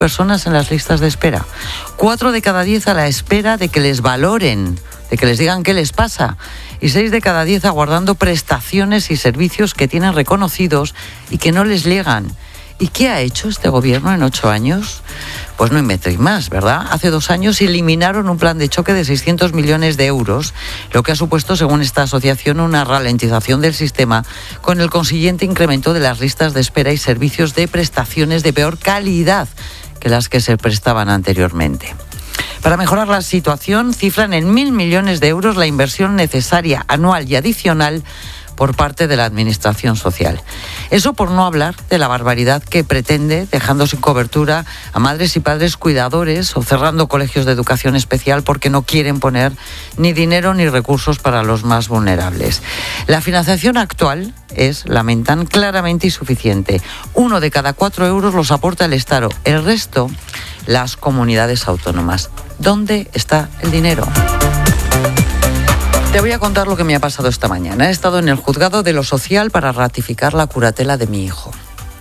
personas en las listas de espera. 4 de cada 10 a la espera de que les valoren, de que les digan qué les pasa. Y 6 de cada 10 aguardando prestaciones y servicios que tienen reconocidos y que no les llegan. ¿Y qué ha hecho este gobierno en 8 años? Pues no inventéis más, ¿verdad? Hace 2 años eliminaron un plan de choque de 600 millones de euros, lo que ha supuesto, según esta asociación, una ralentización del sistema, con el consiguiente incremento de las listas de espera y servicios de prestaciones de peor calidad que las que se prestaban anteriormente. Para mejorar la situación, cifran en 1.000 millones de euros la inversión necesaria anual y adicional por parte de la Administración Social. Eso por no hablar de la barbaridad que pretende, dejando sin cobertura a madres y padres cuidadores o cerrando colegios de educación especial porque no quieren poner ni dinero ni recursos para los más vulnerables. La financiación actual es, lamentan, claramente insuficiente. 1 de cada 4 euros los aporta el Estado, el resto las comunidades autónomas. ¿Dónde está el dinero? Te voy a contar lo que me ha pasado esta mañana. He estado en el juzgado de lo social para ratificar la curatela de mi hijo.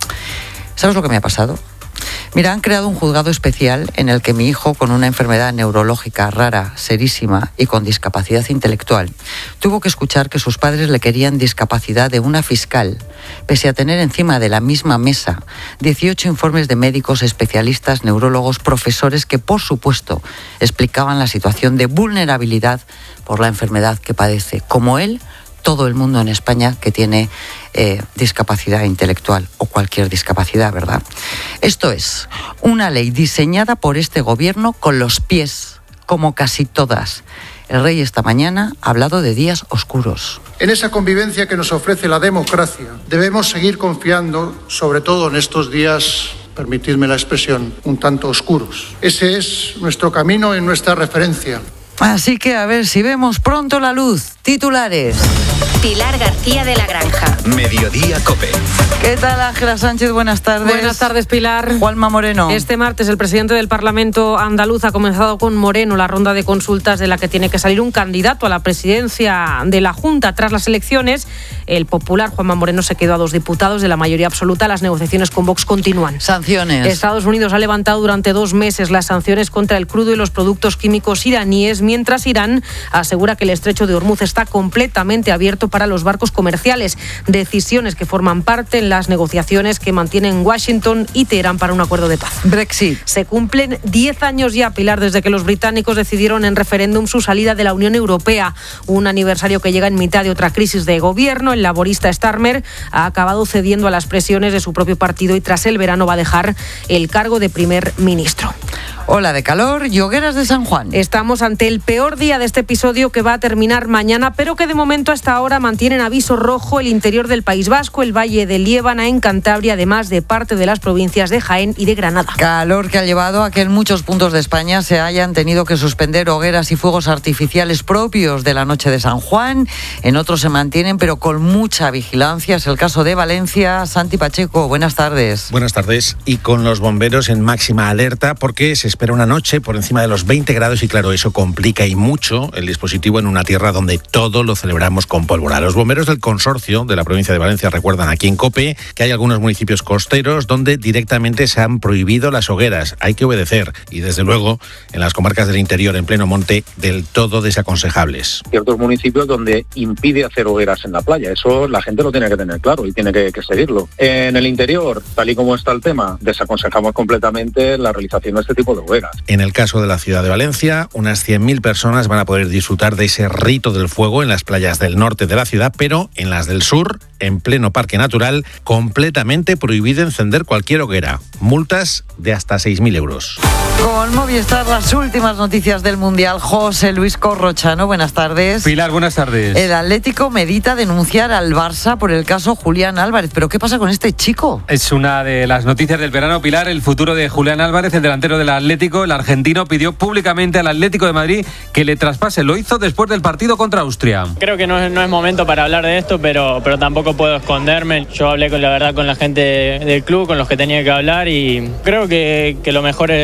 ¿Sabes lo que me ha pasado? Mira, han creado un juzgado especial en el que mi hijo, con una enfermedad neurológica rara, serísima y con discapacidad intelectual, tuvo que escuchar que sus padres le querían discapacidad de una fiscal, pese a tener encima de la misma mesa 18 informes de médicos, especialistas, neurólogos, profesores que, por supuesto, explicaban la situación de vulnerabilidad por la enfermedad que padece, como él, todo el mundo en España que tiene discapacidad intelectual o cualquier discapacidad, ¿verdad? Esto es una ley diseñada por este gobierno con los pies, como casi todas. El rey esta mañana ha hablado de días oscuros. En esa convivencia que nos ofrece la democracia, debemos seguir confiando, sobre todo en estos días, permitidme la expresión, un tanto oscuros. Ese es nuestro camino y nuestra referencia. Así que a ver si vemos pronto la luz. Titulares. Pilar García de la Granja. Mediodía COPE. ¿Qué tal, Ángela Sánchez? Buenas tardes. Buenas tardes, Pilar. Juanma Moreno. Este martes el presidente del Parlamento andaluz ha comenzado con Moreno la ronda de consultas de la que tiene que salir un candidato a la presidencia de la Junta. Tras las elecciones, el popular Juanma Moreno se quedó a 2 diputados de la mayoría absoluta. Las negociaciones con Vox continúan. Sanciones. Estados Unidos ha levantado durante 2 meses las sanciones contra el crudo y los productos químicos iraníes, mientras Irán asegura que el estrecho de Hormuz está completamente abierto para los barcos comerciales. Decisiones que forman parte en las negociaciones que mantienen Washington y Teherán para un acuerdo de paz. Brexit. Se cumplen 10 años ya, Pilar, desde que los británicos decidieron en referéndum su salida de la Unión Europea. Un aniversario que llega en mitad de otra crisis de gobierno. El laborista Starmer ha acabado cediendo a las presiones de su propio partido y tras el verano va a dejar el cargo de primer ministro. Ola de calor y hogueras de San Juan. Estamos ante el peor día de este episodio que va a terminar mañana, pero que de momento hasta ahora mantienen aviso rojo el interior del País Vasco, el Valle de Liébana en Cantabria, además de parte de las provincias de Jaén y de Granada. Calor que ha llevado a que en muchos puntos de España se hayan tenido que suspender hogueras y fuegos artificiales propios de la noche de San Juan. En otros se mantienen, pero con mucha vigilancia. Es el caso de Valencia. Santi Pacheco, buenas tardes. Buenas tardes. Y con los bomberos en máxima alerta porque se espera una noche por encima de los 20 grados y claro, eso complica y mucho el dispositivo en una tierra donde todo lo celebramos con pólvora. Los bomberos del consorcio de la provincia de Valencia recuerdan aquí en COPE que hay algunos municipios costeros donde directamente se han prohibido las hogueras. Hay que obedecer y desde luego en las comarcas del interior en pleno monte del todo desaconsejables. Ciertos municipios donde impide hacer hogueras en la playa. Eso la gente lo tiene que tener claro y tiene que seguirlo. En el interior, tal y como está el tema, desaconsejamos completamente la realización de este tipo de hogueras. En el caso de la ciudad de Valencia, unas 100.000 personas van a poder disfrutar de ese rito del fuego en las playas del norte de la ciudad, pero en las del sur, en pleno parque natural, completamente prohibido encender cualquier hoguera. Multas de hasta 6.000 euros. Con Movistar, las últimas noticias del Mundial. José Luis Corrochano, buenas tardes. Pilar, buenas tardes. El Atlético medita denunciar al Barça por el caso Julián Álvarez. ¿Pero qué pasa con este chico? Es una de las noticias del verano, Pilar. El futuro de Julián Álvarez, el delantero del Atlético, el argentino, pidió públicamente al Atlético de Madrid que le traspase. Lo hizo después del partido contra Austria. Creo que no es momento para hablar de esto, pero tampoco puedo esconderme. Yo hablé con la gente del club, con los que tenía que hablar y creo que lo mejor para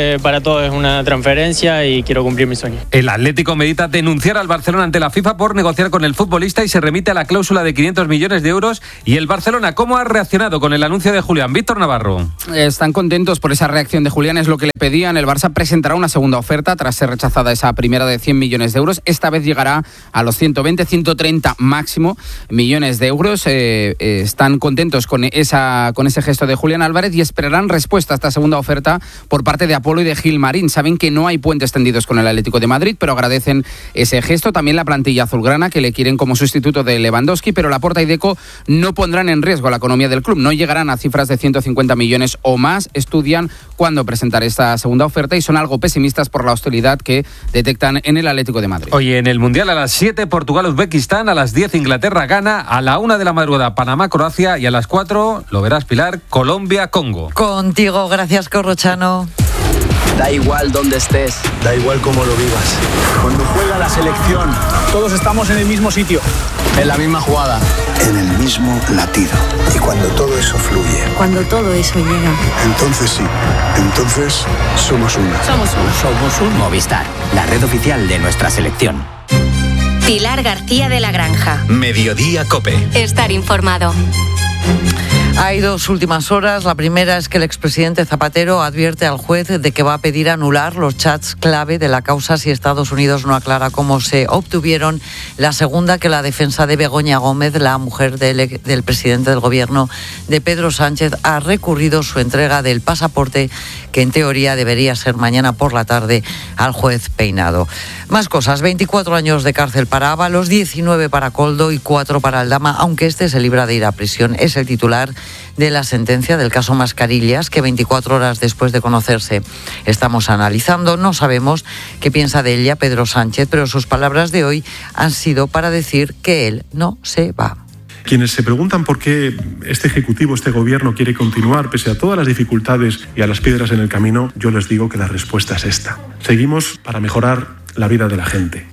todo es una transferencia y quiero cumplir mi sueño. El Atlético medita denunciar al Barcelona ante la FIFA por negociar con el futbolista y se remite a la cláusula de 500 millones de euros. ¿Y el Barcelona cómo ha reaccionado con el anuncio de Julián? Víctor Navarro. Están contentos por esa reacción de Julián, es lo que le pedían. El Barça presentará una segunda oferta tras ser rechazada esa primera de 100 millones de euros. Esta vez llegará a los 120, 130 máximo millones de euros. Están contentos con ese gesto de Julián Álvarez y esperarán respuesta a esta segunda oferta por parte de Apolo y de Gilmarín. Saben que no hay puentes tendidos con el Atlético de Madrid, pero agradecen ese gesto. También la plantilla azulgrana, que le quieren como sustituto de Lewandowski, pero Laporta y Deco no pondrán en riesgo la economía del club. No llegarán a cifras de 150 millones o más. Estudian cuándo presentar esta segunda oferta y son algo pesimistas por la hostilidad que detectan en el Atlético de Madrid. Hoy en el Mundial a las 7 Portugal-Uzbekistán, a las 10 Inglaterra-Ghana, a la 1 de la madrugada Panamá-Croacia y a las 4, lo verás Pilar, Colombia-Congo. Contigo, gracias Corrochano. Da igual dónde estés, da igual cómo lo vivas. Cuando juega la selección, todos estamos en el mismo sitio, en la misma jugada, en el mismo latido. Y cuando todo eso fluye, cuando todo eso llega, entonces sí, entonces somos uno. Somos un Movistar, la red oficial de nuestra selección. Pilar García de la Granja. Mediodía COPE. Estar informado. Hay dos últimas horas. La primera es que el expresidente Zapatero advierte al juez de que va a pedir anular los chats clave de la causa si Estados Unidos no aclara cómo se obtuvieron. La segunda, que la defensa de Begoña Gómez, la mujer del presidente del gobierno de Pedro Sánchez, ha recurrido su entrega del pasaporte, que en teoría debería ser mañana por la tarde, al juez Peinado. Más cosas: 24 años de cárcel para Ábalos, 19 para Koldo y 4 para Aldama, aunque este se libra de ir a prisión. Es el titular de la sentencia del caso Mascarillas, que 24 horas después de conocerse estamos analizando. No sabemos qué piensa de ella Pedro Sánchez, pero sus palabras de hoy han sido para decir que él no se va. Quienes se preguntan por qué este Ejecutivo, este Gobierno quiere continuar pese a todas las dificultades y a las piedras en el camino, yo les digo que la respuesta es esta. Seguimos para mejorar la vida de la gente.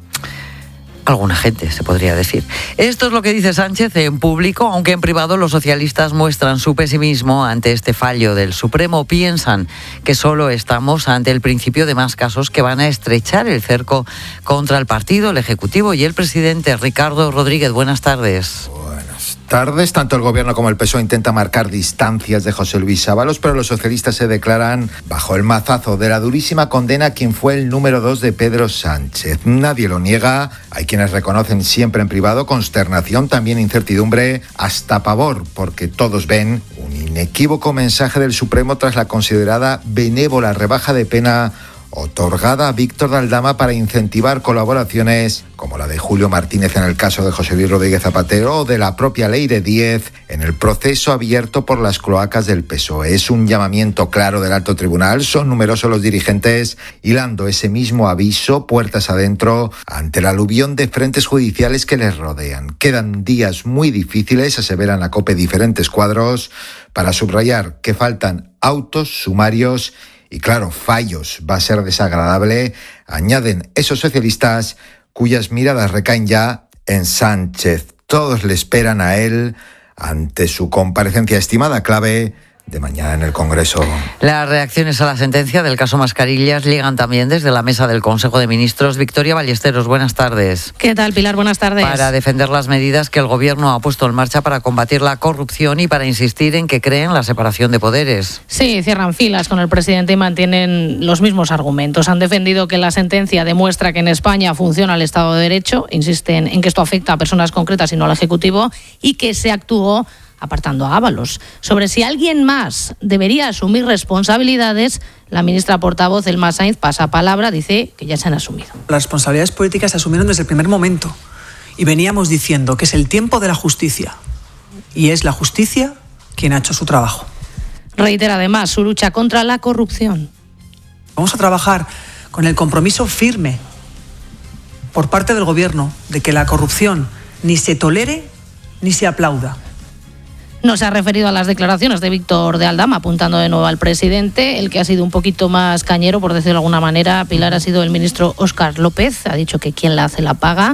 Alguna gente, se podría decir. Esto es lo que dice Sánchez en público, aunque en privado los socialistas muestran su pesimismo ante este fallo del Supremo. Piensan que solo estamos ante el principio de más casos que van a estrechar el cerco contra el partido, el Ejecutivo y el presidente. Ricardo Rodríguez, buenas tardes. Tardes, tanto el Gobierno como el PSOE intentan marcar distancias de José Luis Ábalos, pero los socialistas se declaran bajo el mazazo de la durísima condena a quien fue el número 2 de Pedro Sánchez. Nadie lo niega, hay quienes reconocen siempre en privado consternación, también incertidumbre, hasta pavor, porque todos ven un inequívoco mensaje del Supremo tras la considerada benévola rebaja de pena otorgada a Víctor de Aldama para incentivar colaboraciones como la de Julio Martínez en el caso de José Luis Rodríguez Zapatero o de la propia ley de 10 en el proceso abierto por las cloacas del PSOE. Es un llamamiento claro del alto tribunal. Son numerosos los dirigentes hilando ese mismo aviso puertas adentro ante el aluvión de frentes judiciales que les rodean. Quedan días muy difíciles, aseveran la COPE diferentes cuadros, para subrayar que faltan autos, sumarios y claro, fallos. Va a ser desagradable, añaden esos socialistas cuyas miradas recaen ya en Sánchez. Todos le esperan a él ante su comparecencia estimada clave de mañana en el Congreso. Las reacciones a la sentencia del caso Mascarillas llegan también desde la mesa del Consejo de Ministros. Victoria Ballesteros, buenas tardes. ¿Qué tal, Pilar? Buenas tardes. Para defender las medidas que el Gobierno ha puesto en marcha para combatir la corrupción y para insistir en que creen la separación de poderes. Sí, cierran filas con el presidente y mantienen los mismos argumentos. Han defendido que la sentencia demuestra que en España funciona el Estado de Derecho, insisten en que esto afecta a personas concretas y no al Ejecutivo, y que se actuó apartando a Ábalos. Sobre si alguien más debería asumir responsabilidades, la ministra portavoz, Elma Sainz, pasa palabra, dice que ya se han asumido. Las responsabilidades políticas se asumieron desde el primer momento y veníamos diciendo que es el tiempo de la justicia y es la justicia quien ha hecho su trabajo. Reitera además su lucha contra la corrupción. Vamos a trabajar con el compromiso firme por parte del Gobierno de que la corrupción ni se tolere ni se aplauda. No se ha referido a las declaraciones de Víctor de Aldama, apuntando de nuevo al presidente. El que ha sido un poquito más cañero, por decirlo de alguna manera, Pilar, ha sido el ministro Óscar López. Ha dicho que quien la hace la paga.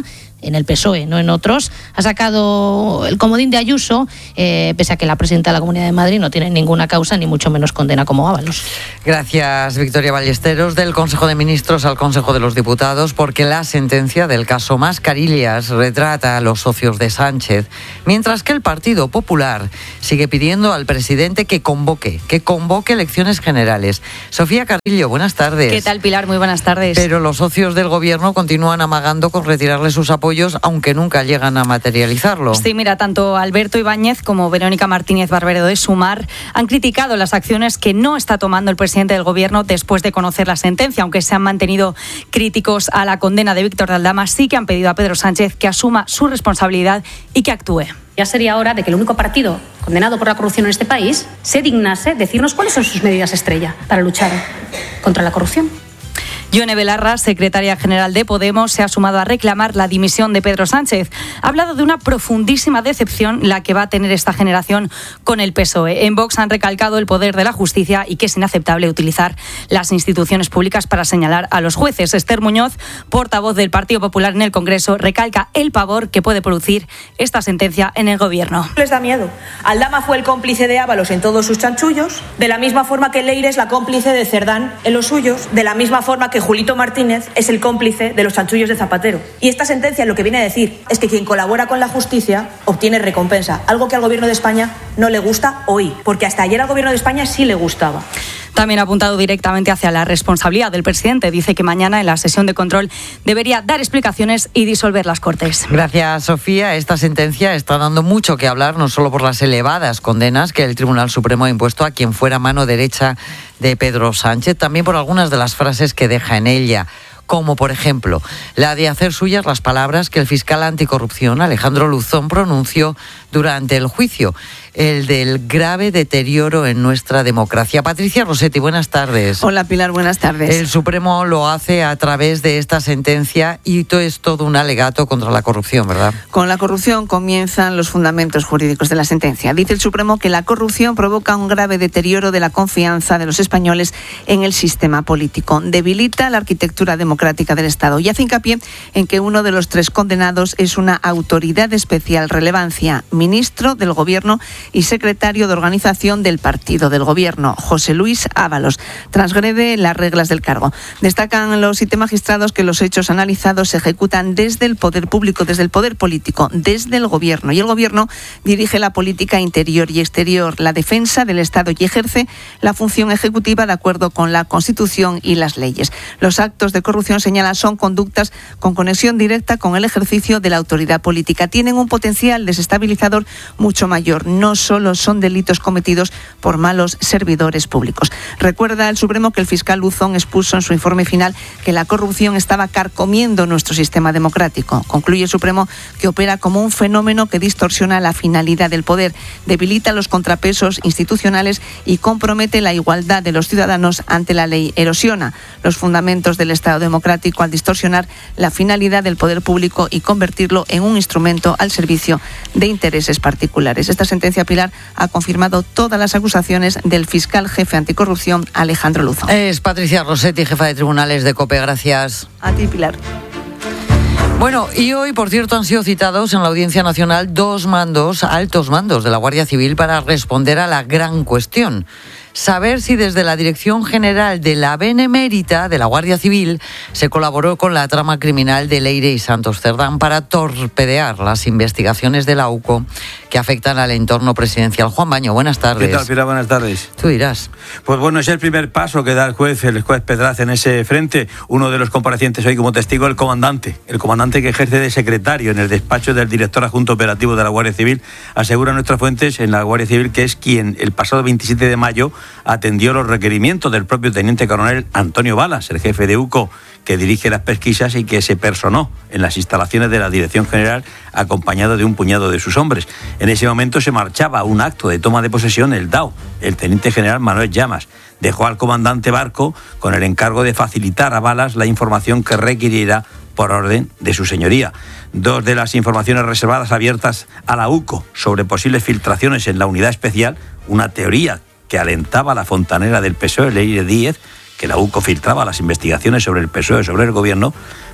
en el PSOE, no en otros, ha sacado el comodín de Ayuso, pese a que la presidenta de la Comunidad de Madrid no tiene ninguna causa, ni mucho menos condena como Ábalos. Gracias, Victoria Ballesteros. Del Consejo de Ministros al Consejo de los Diputados, porque la sentencia del caso Mascarillas retrata a los socios de Sánchez, mientras que el Partido Popular sigue pidiendo al presidente que convoque elecciones generales. Sofía Carrillo, buenas tardes. ¿Qué tal, Pilar? Muy buenas tardes. Pero los socios del Gobierno continúan amagando con retirarle sus apoyos, aunque nunca llegan a materializarlo. Sí, mira, tanto Alberto Ibáñez como Verónica Martínez Barbero de Sumar han criticado las acciones que no está tomando el presidente del Gobierno después de conocer la sentencia. Aunque se han mantenido críticos a la condena de Víctor de Aldama, sí que han pedido a Pedro Sánchez que asuma su responsabilidad y que actúe. Ya sería hora de que el único partido condenado por la corrupción en este país se dignase decirnos cuáles son sus medidas estrella para luchar contra la corrupción. Yone Belarra, secretaria general de Podemos, se ha sumado a reclamar la dimisión de Pedro Sánchez. Ha hablado de una profundísima decepción la que va a tener esta generación con el PSOE. En Vox han recalcado el poder de la justicia y que es inaceptable utilizar las instituciones públicas para señalar a los jueces. Esther Muñoz, portavoz del Partido Popular en el Congreso, recalca el pavor que puede producir esta sentencia en el Gobierno. Les da miedo. Aldama fue el cómplice de Ábalos en todos sus chanchullos, de la misma forma que Leire es la cómplice de Cerdán en los suyos, de la misma forma que Julito Martínez es el cómplice de los chanchullos de Zapatero. Y esta sentencia lo que viene a decir es que quien colabora con la justicia obtiene recompensa, algo que al Gobierno de España no le gusta hoy, porque hasta ayer al Gobierno de España sí le gustaba. También ha apuntado directamente hacia la responsabilidad del presidente. Dice que mañana en la sesión de control debería dar explicaciones y disolver las Cortes. Gracias, Sofía. Esta sentencia está dando mucho que hablar, no solo por las elevadas condenas que el Tribunal Supremo ha impuesto a quien fuera mano derecha de Pedro Sánchez, también por algunas de las frases que deja en ella, como por ejemplo la de hacer suyas las palabras que el fiscal anticorrupción Alejandro Luzón pronunció durante el juicio, el del grave deterioro en nuestra democracia. Patricia Rossetti, buenas tardes. Hola, Pilar, buenas tardes. El Supremo lo hace a través de esta sentencia y es todo un alegato contra la corrupción, ¿verdad? Con la corrupción comienzan los fundamentos jurídicos de la sentencia. Dice el Supremo que la corrupción provoca un grave deterioro de la confianza de los españoles en el sistema político. Debilita la arquitectura democrática del Estado y hace hincapié en que uno de los 3 condenados es una autoridad de especial relevancia, ministro del Gobierno y secretario de organización del partido del Gobierno, José Luis Ábalos. Transgrede las reglas del cargo. Destacan los 7 magistrados que los hechos analizados se ejecutan desde el poder público, desde el poder político, desde el Gobierno. Y el Gobierno dirige la política interior y exterior, la defensa del Estado y ejerce la función ejecutiva de acuerdo con la Constitución y las leyes. Los actos de corrupción, señala, son conductas con conexión directa con el ejercicio de la autoridad política. Tienen un potencial desestabilizador mucho mayor. No solo son delitos cometidos por malos servidores públicos. Recuerda el Supremo que el fiscal Luzón expuso en su informe final que la corrupción estaba carcomiendo nuestro sistema democrático. Concluye el Supremo que opera como un fenómeno que distorsiona la finalidad del poder, debilita los contrapesos institucionales y compromete la igualdad de los ciudadanos ante la ley. Erosiona los fundamentos del Estado democrático al distorsionar la finalidad del poder público y convertirlo en un instrumento al servicio de intereses particulares. Esta sentencia, Pilar, ha confirmado todas las acusaciones del fiscal jefe anticorrupción Alejandro Luzón. Es Patricia Rossetti, jefa de tribunales de COPE. Gracias. A ti, Pilar. Bueno, y hoy, por cierto, han sido citados en la Audiencia Nacional 2 altos mandos de la Guardia Civil para responder a la gran cuestión. Saber si desde la Dirección General de la Benemérita de la Guardia Civil se colaboró con la trama criminal de Leire y Santos Cerdán para torpedear las investigaciones de la UCO que afectan al entorno presidencial. Juan Baño, buenas tardes. ¿Qué tal, Pilar? Buenas tardes. Tú dirás. Pues bueno, es el primer paso que da el juez Pedraz en ese frente. Uno de los comparecientes hoy como testigo, el comandante que ejerce de secretario en el despacho del director adjunto operativo de la Guardia Civil, asegura nuestras fuentes en la Guardia Civil que es quien el pasado 27 de mayo atendió los requerimientos del propio teniente coronel Antonio Balas, el jefe de UCO, que dirige las pesquisas y que se personó en las instalaciones de la Dirección General acompañado de un puñado de sus hombres. En ese momento se marchaba a un acto de toma de posesión el DAO, el teniente general Manuel Llamas. Dejó al comandante Barco con el encargo de facilitar a Balas la información que requiriera por orden de su señoría. 2 de las informaciones reservadas abiertas a la UCO sobre posibles filtraciones en la unidad especial, una teoría que alentaba a la fontanera del PSOE, Leire Díez, que la UCO filtraba las investigaciones sobre el PSOE, sobre el gobierno,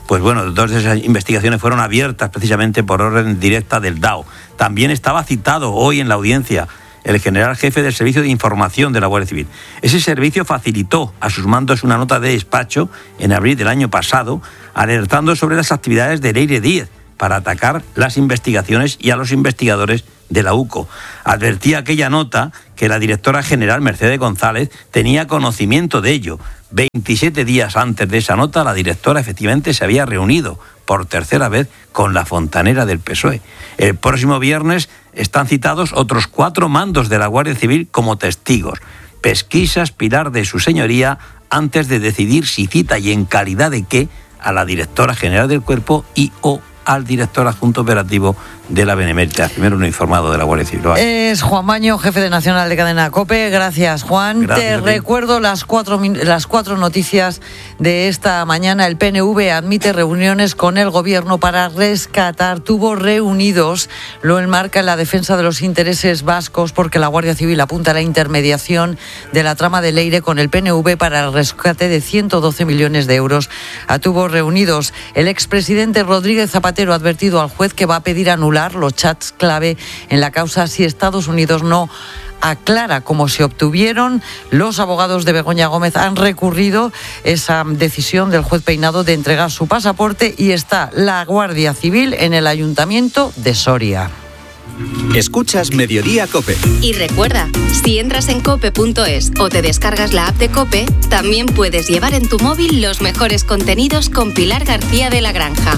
Pues bueno, 2 de esas investigaciones fueron abiertas precisamente por orden directa del DAO. También estaba citado hoy en la audiencia el general jefe del Servicio de Información de la Guardia Civil. Ese servicio facilitó a sus mandos una nota de despacho en abril del año pasado, alertando sobre las actividades de Leire Díez para atacar las investigaciones y a los investigadores de la UCO. Advertía aquella nota que la directora general Mercedes González tenía conocimiento de ello. 27 días antes de esa nota, la directora efectivamente se había reunido por tercera vez con la fontanera del PSOE. El próximo viernes están citados otros 4 mandos de la Guardia Civil como testigos. Pesquisas Pilar de su señoría antes de decidir si cita y en calidad de qué a la directora general del cuerpo y o al director adjunto operativo de la Benemérita. Primero un informado de la Guardia Civil. Es Juan Baño, jefe de Nacional de Cadena COPE. Gracias, Juan. Gracias. Te recuerdo las cuatro noticias de esta mañana. El PNV admite reuniones con el Gobierno para rescatar. Tuvo reunidos, lo enmarca en la defensa de los intereses vascos, porque la Guardia Civil apunta a la intermediación de la trama de Leire con el PNV para el rescate de 112 millones de euros. Tuvo reunidos. El expresidente Rodríguez Zapatero ha advertido al juez que va a pedir anular los chats clave en la causa si Estados Unidos no aclara cómo se obtuvieron. Los abogados de Begoña Gómez han recurrido esa decisión del juez Peinado de entregar su pasaporte y está la Guardia Civil en el Ayuntamiento de Soria. Escuchas Mediodía COPE. Y recuerda, si entras en cope.es o te descargas la app de COPE, también puedes llevar en tu móvil los mejores contenidos con Pilar García de la Granja.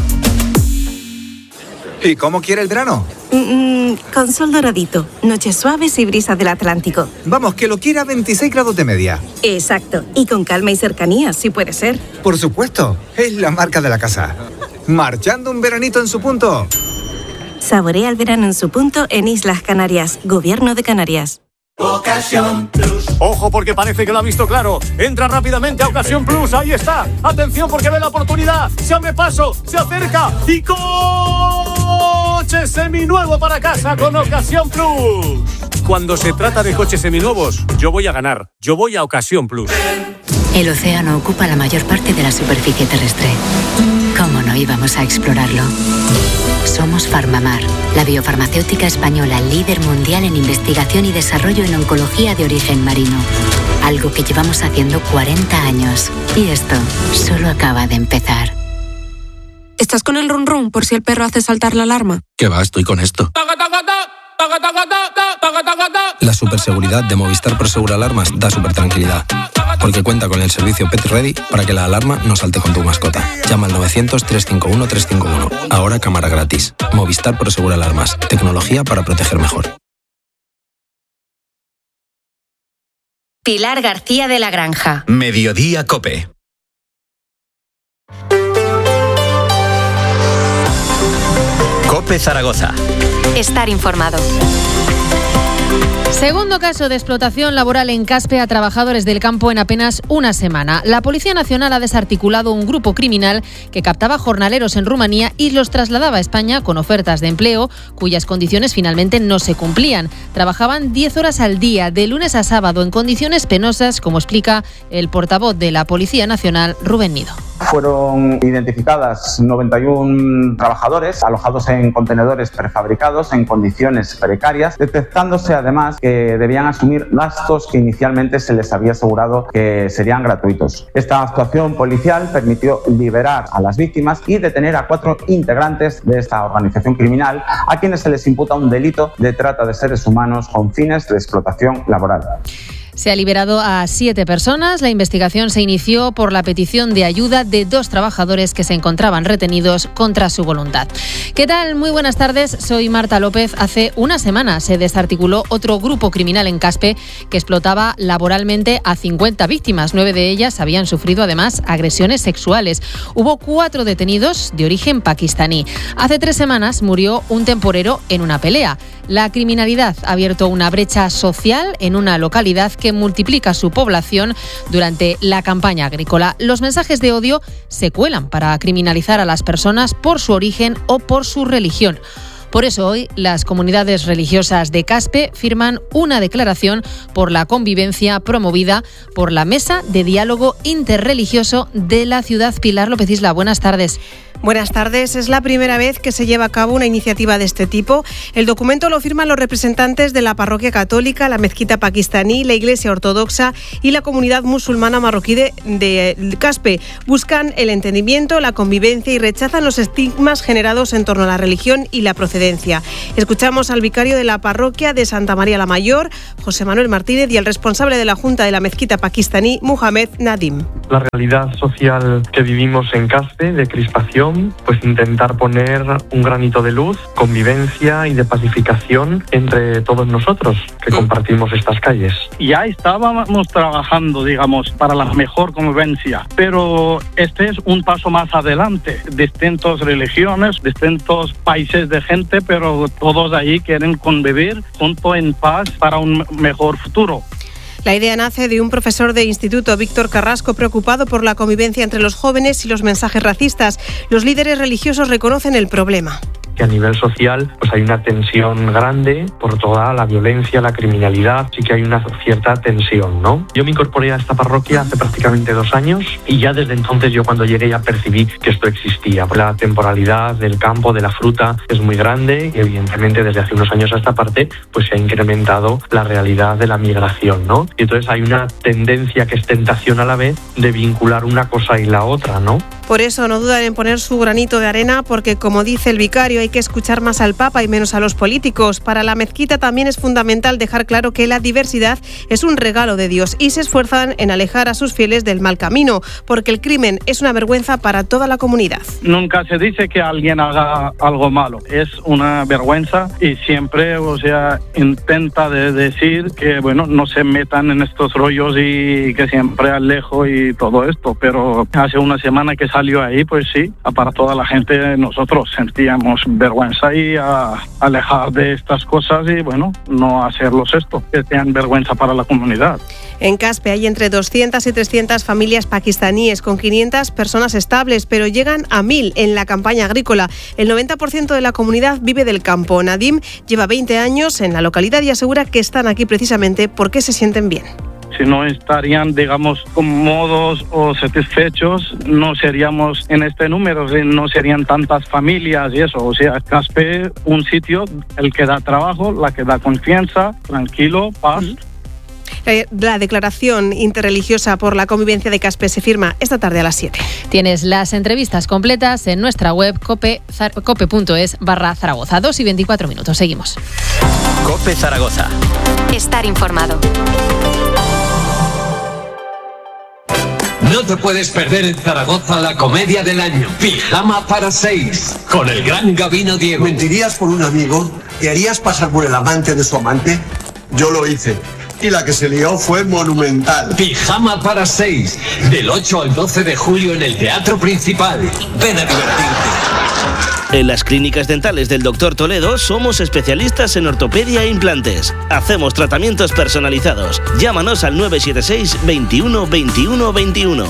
¿Y cómo quiere el verano? Con sol doradito, noches suaves y brisa del Atlántico. Vamos, que lo quiera 26 grados de media. Exacto, y con calma y cercanía, si puede ser. Por supuesto, es la marca de la casa. Marchando un veranito en su punto. Saborea el verano en su punto en Islas Canarias, Gobierno de Canarias. Ocasión Plus. Ojo, porque parece que lo ha visto claro. Entra rápidamente a Ocasión Plus. Ahí está. Atención, porque ve la oportunidad. Se abre paso, se acerca y coche seminuevo para casa con Ocasión Plus. Cuando se trata de coches seminuevos, yo voy a ganar. Yo voy a Ocasión Plus. El océano ocupa la mayor parte de la superficie terrestre. ¿Cómo no íbamos a explorarlo? Somos Farmamar, la biofarmacéutica española líder mundial en investigación y desarrollo en oncología de origen marino. Algo que llevamos haciendo 40 años. Y esto solo acaba de empezar. ¿Estás con el run run por si el perro hace saltar la alarma? ¿Qué va? Estoy con esto. La superseguridad de Movistar Prosegur Alarmas da supertranquilidad, porque cuenta con el servicio Pet Ready para que la alarma no salte con tu mascota. Llama al 900-351-351. Ahora cámara gratis. Movistar Prosegur Alarmas. Tecnología para proteger mejor. Pilar García de la Granja. Mediodía COPE. COPE Zaragoza. Estar informado. Segundo caso de explotación laboral en Caspe a trabajadores del campo en apenas una semana. La Policía Nacional ha desarticulado un grupo criminal que captaba jornaleros en Rumanía y los trasladaba a España con ofertas de empleo cuyas condiciones finalmente no se cumplían. Trabajaban 10 horas al día, de lunes a sábado, en condiciones penosas, como explica el portavoz de la Policía Nacional, Rubén Nido. Fueron identificadas 91 trabajadores alojados en contenedores prefabricados en condiciones precarias, detectándose además que debían asumir gastos que inicialmente se les había asegurado que serían gratuitos. Esta actuación policial permitió liberar a las víctimas y detener a 4 integrantes de esta organización criminal a quienes se les imputa un delito de trata de seres humanos con fines de explotación laboral. Se ha liberado a 7 personas. La investigación se inició por la petición de ayuda de 2 trabajadores que se encontraban retenidos contra su voluntad. ¿Qué tal? Muy buenas tardes. Soy Marta López. Hace una semana se desarticuló otro grupo criminal en Caspe que explotaba laboralmente a 50 víctimas. 9 de ellas habían sufrido además agresiones sexuales. Hubo 4 detenidos de origen pakistaní. Hace 3 semanas murió un temporero en una pelea. La criminalidad ha abierto una brecha social en una localidad que multiplica su población durante la campaña agrícola. Los mensajes de odio se cuelan para criminalizar a las personas por su origen o por su religión. Por eso hoy las comunidades religiosas de Caspe firman una declaración por la convivencia promovida por la Mesa de Diálogo Interreligioso de la ciudad. Pilar López Isla, buenas tardes. Buenas tardes. Es la primera vez que se lleva a cabo una iniciativa de este tipo. El documento lo firman los representantes de la parroquia católica, la mezquita pakistaní, la iglesia ortodoxa y la comunidad musulmana marroquí de Caspe. Buscan el entendimiento, la convivencia y rechazan los estigmas generados en torno a la religión y la procedencia. Escuchamos al vicario de la parroquia de Santa María la Mayor, José Manuel Martínez, y al responsable de la Junta de la mezquita pakistaní, Muhammad Nadim. La realidad social que vivimos en Caspe, de crispación, pues intentar poner un granito de luz, convivencia y de pacificación entre todos nosotros que compartimos estas calles. Ya estábamos trabajando, digamos, para la mejor convivencia, pero este es un paso más adelante. Distintas religiones, distintos países de gente, pero todos ahí quieren convivir juntos en paz para un mejor futuro. La idea nace de un profesor de instituto, Víctor Carrasco, preocupado por la convivencia entre los jóvenes y los mensajes racistas. Los líderes religiosos reconocen el problema. Que a nivel social pues hay una tensión grande por toda la violencia, la criminalidad, sí que hay una cierta tensión, ¿no? Yo me incorporé a esta parroquia hace prácticamente 2 años y ya desde entonces yo cuando llegué ya percibí que esto existía. La temporalidad del campo, de la fruta, es muy grande y evidentemente desde hace unos años a esta parte pues se ha incrementado la realidad de la migración, ¿no? Y entonces hay una tendencia que es tentación a la vez de vincular una cosa y la otra, ¿no? Por eso no dudan en poner su granito de arena porque, como dice el vicario, hay que escuchar más al Papa y menos a los políticos. Para la mezquita también es fundamental dejar claro que la diversidad es un regalo de Dios y se esfuerzan en alejar a sus fieles del mal camino, porque el crimen es una vergüenza para toda la comunidad. Nunca se dice que alguien haga algo malo, es una vergüenza y siempre, intenta decir que, no se metan en estos rollos y que siempre alejo y todo esto, pero hace una semana que salió ahí, pues sí, para toda la gente nosotros sentíamos vergüenza y alejar de estas cosas y no hacerlos esto, que sean vergüenza para la comunidad. En Caspe hay entre 200 y 300 familias pakistaníes con 500 personas estables, pero llegan a 1000 en la campaña agrícola. El 90% de la comunidad vive del campo. Nadim lleva 20 años en la localidad y asegura que están aquí precisamente porque se sienten bien. Si no estarían, cómodos o satisfechos, no seríamos en este número, no serían tantas familias y eso. Caspe, un sitio, el que da trabajo, la que da confianza, tranquilo, paz. La declaración interreligiosa por la convivencia de Caspe se firma esta tarde a las 7. Tienes las entrevistas completas en nuestra web cope.es/Zaragoza. 2:24. Seguimos. Cope Zaragoza. Estar informado. No te puedes perder en Zaragoza la comedia del año. Pijama para 6. Con el gran Gabino Diego. ¿Mentirías por un amigo? ¿Te harías pasar por el amante de su amante? Yo lo hice. Y la que se lió fue monumental. Pijama para 6. Del 8 al 12 de julio en el Teatro Principal. Ven a divertirte. En las clínicas dentales del Dr. Toledo somos especialistas en ortopedia e implantes. Hacemos tratamientos personalizados. Llámanos al 976 21 21 21.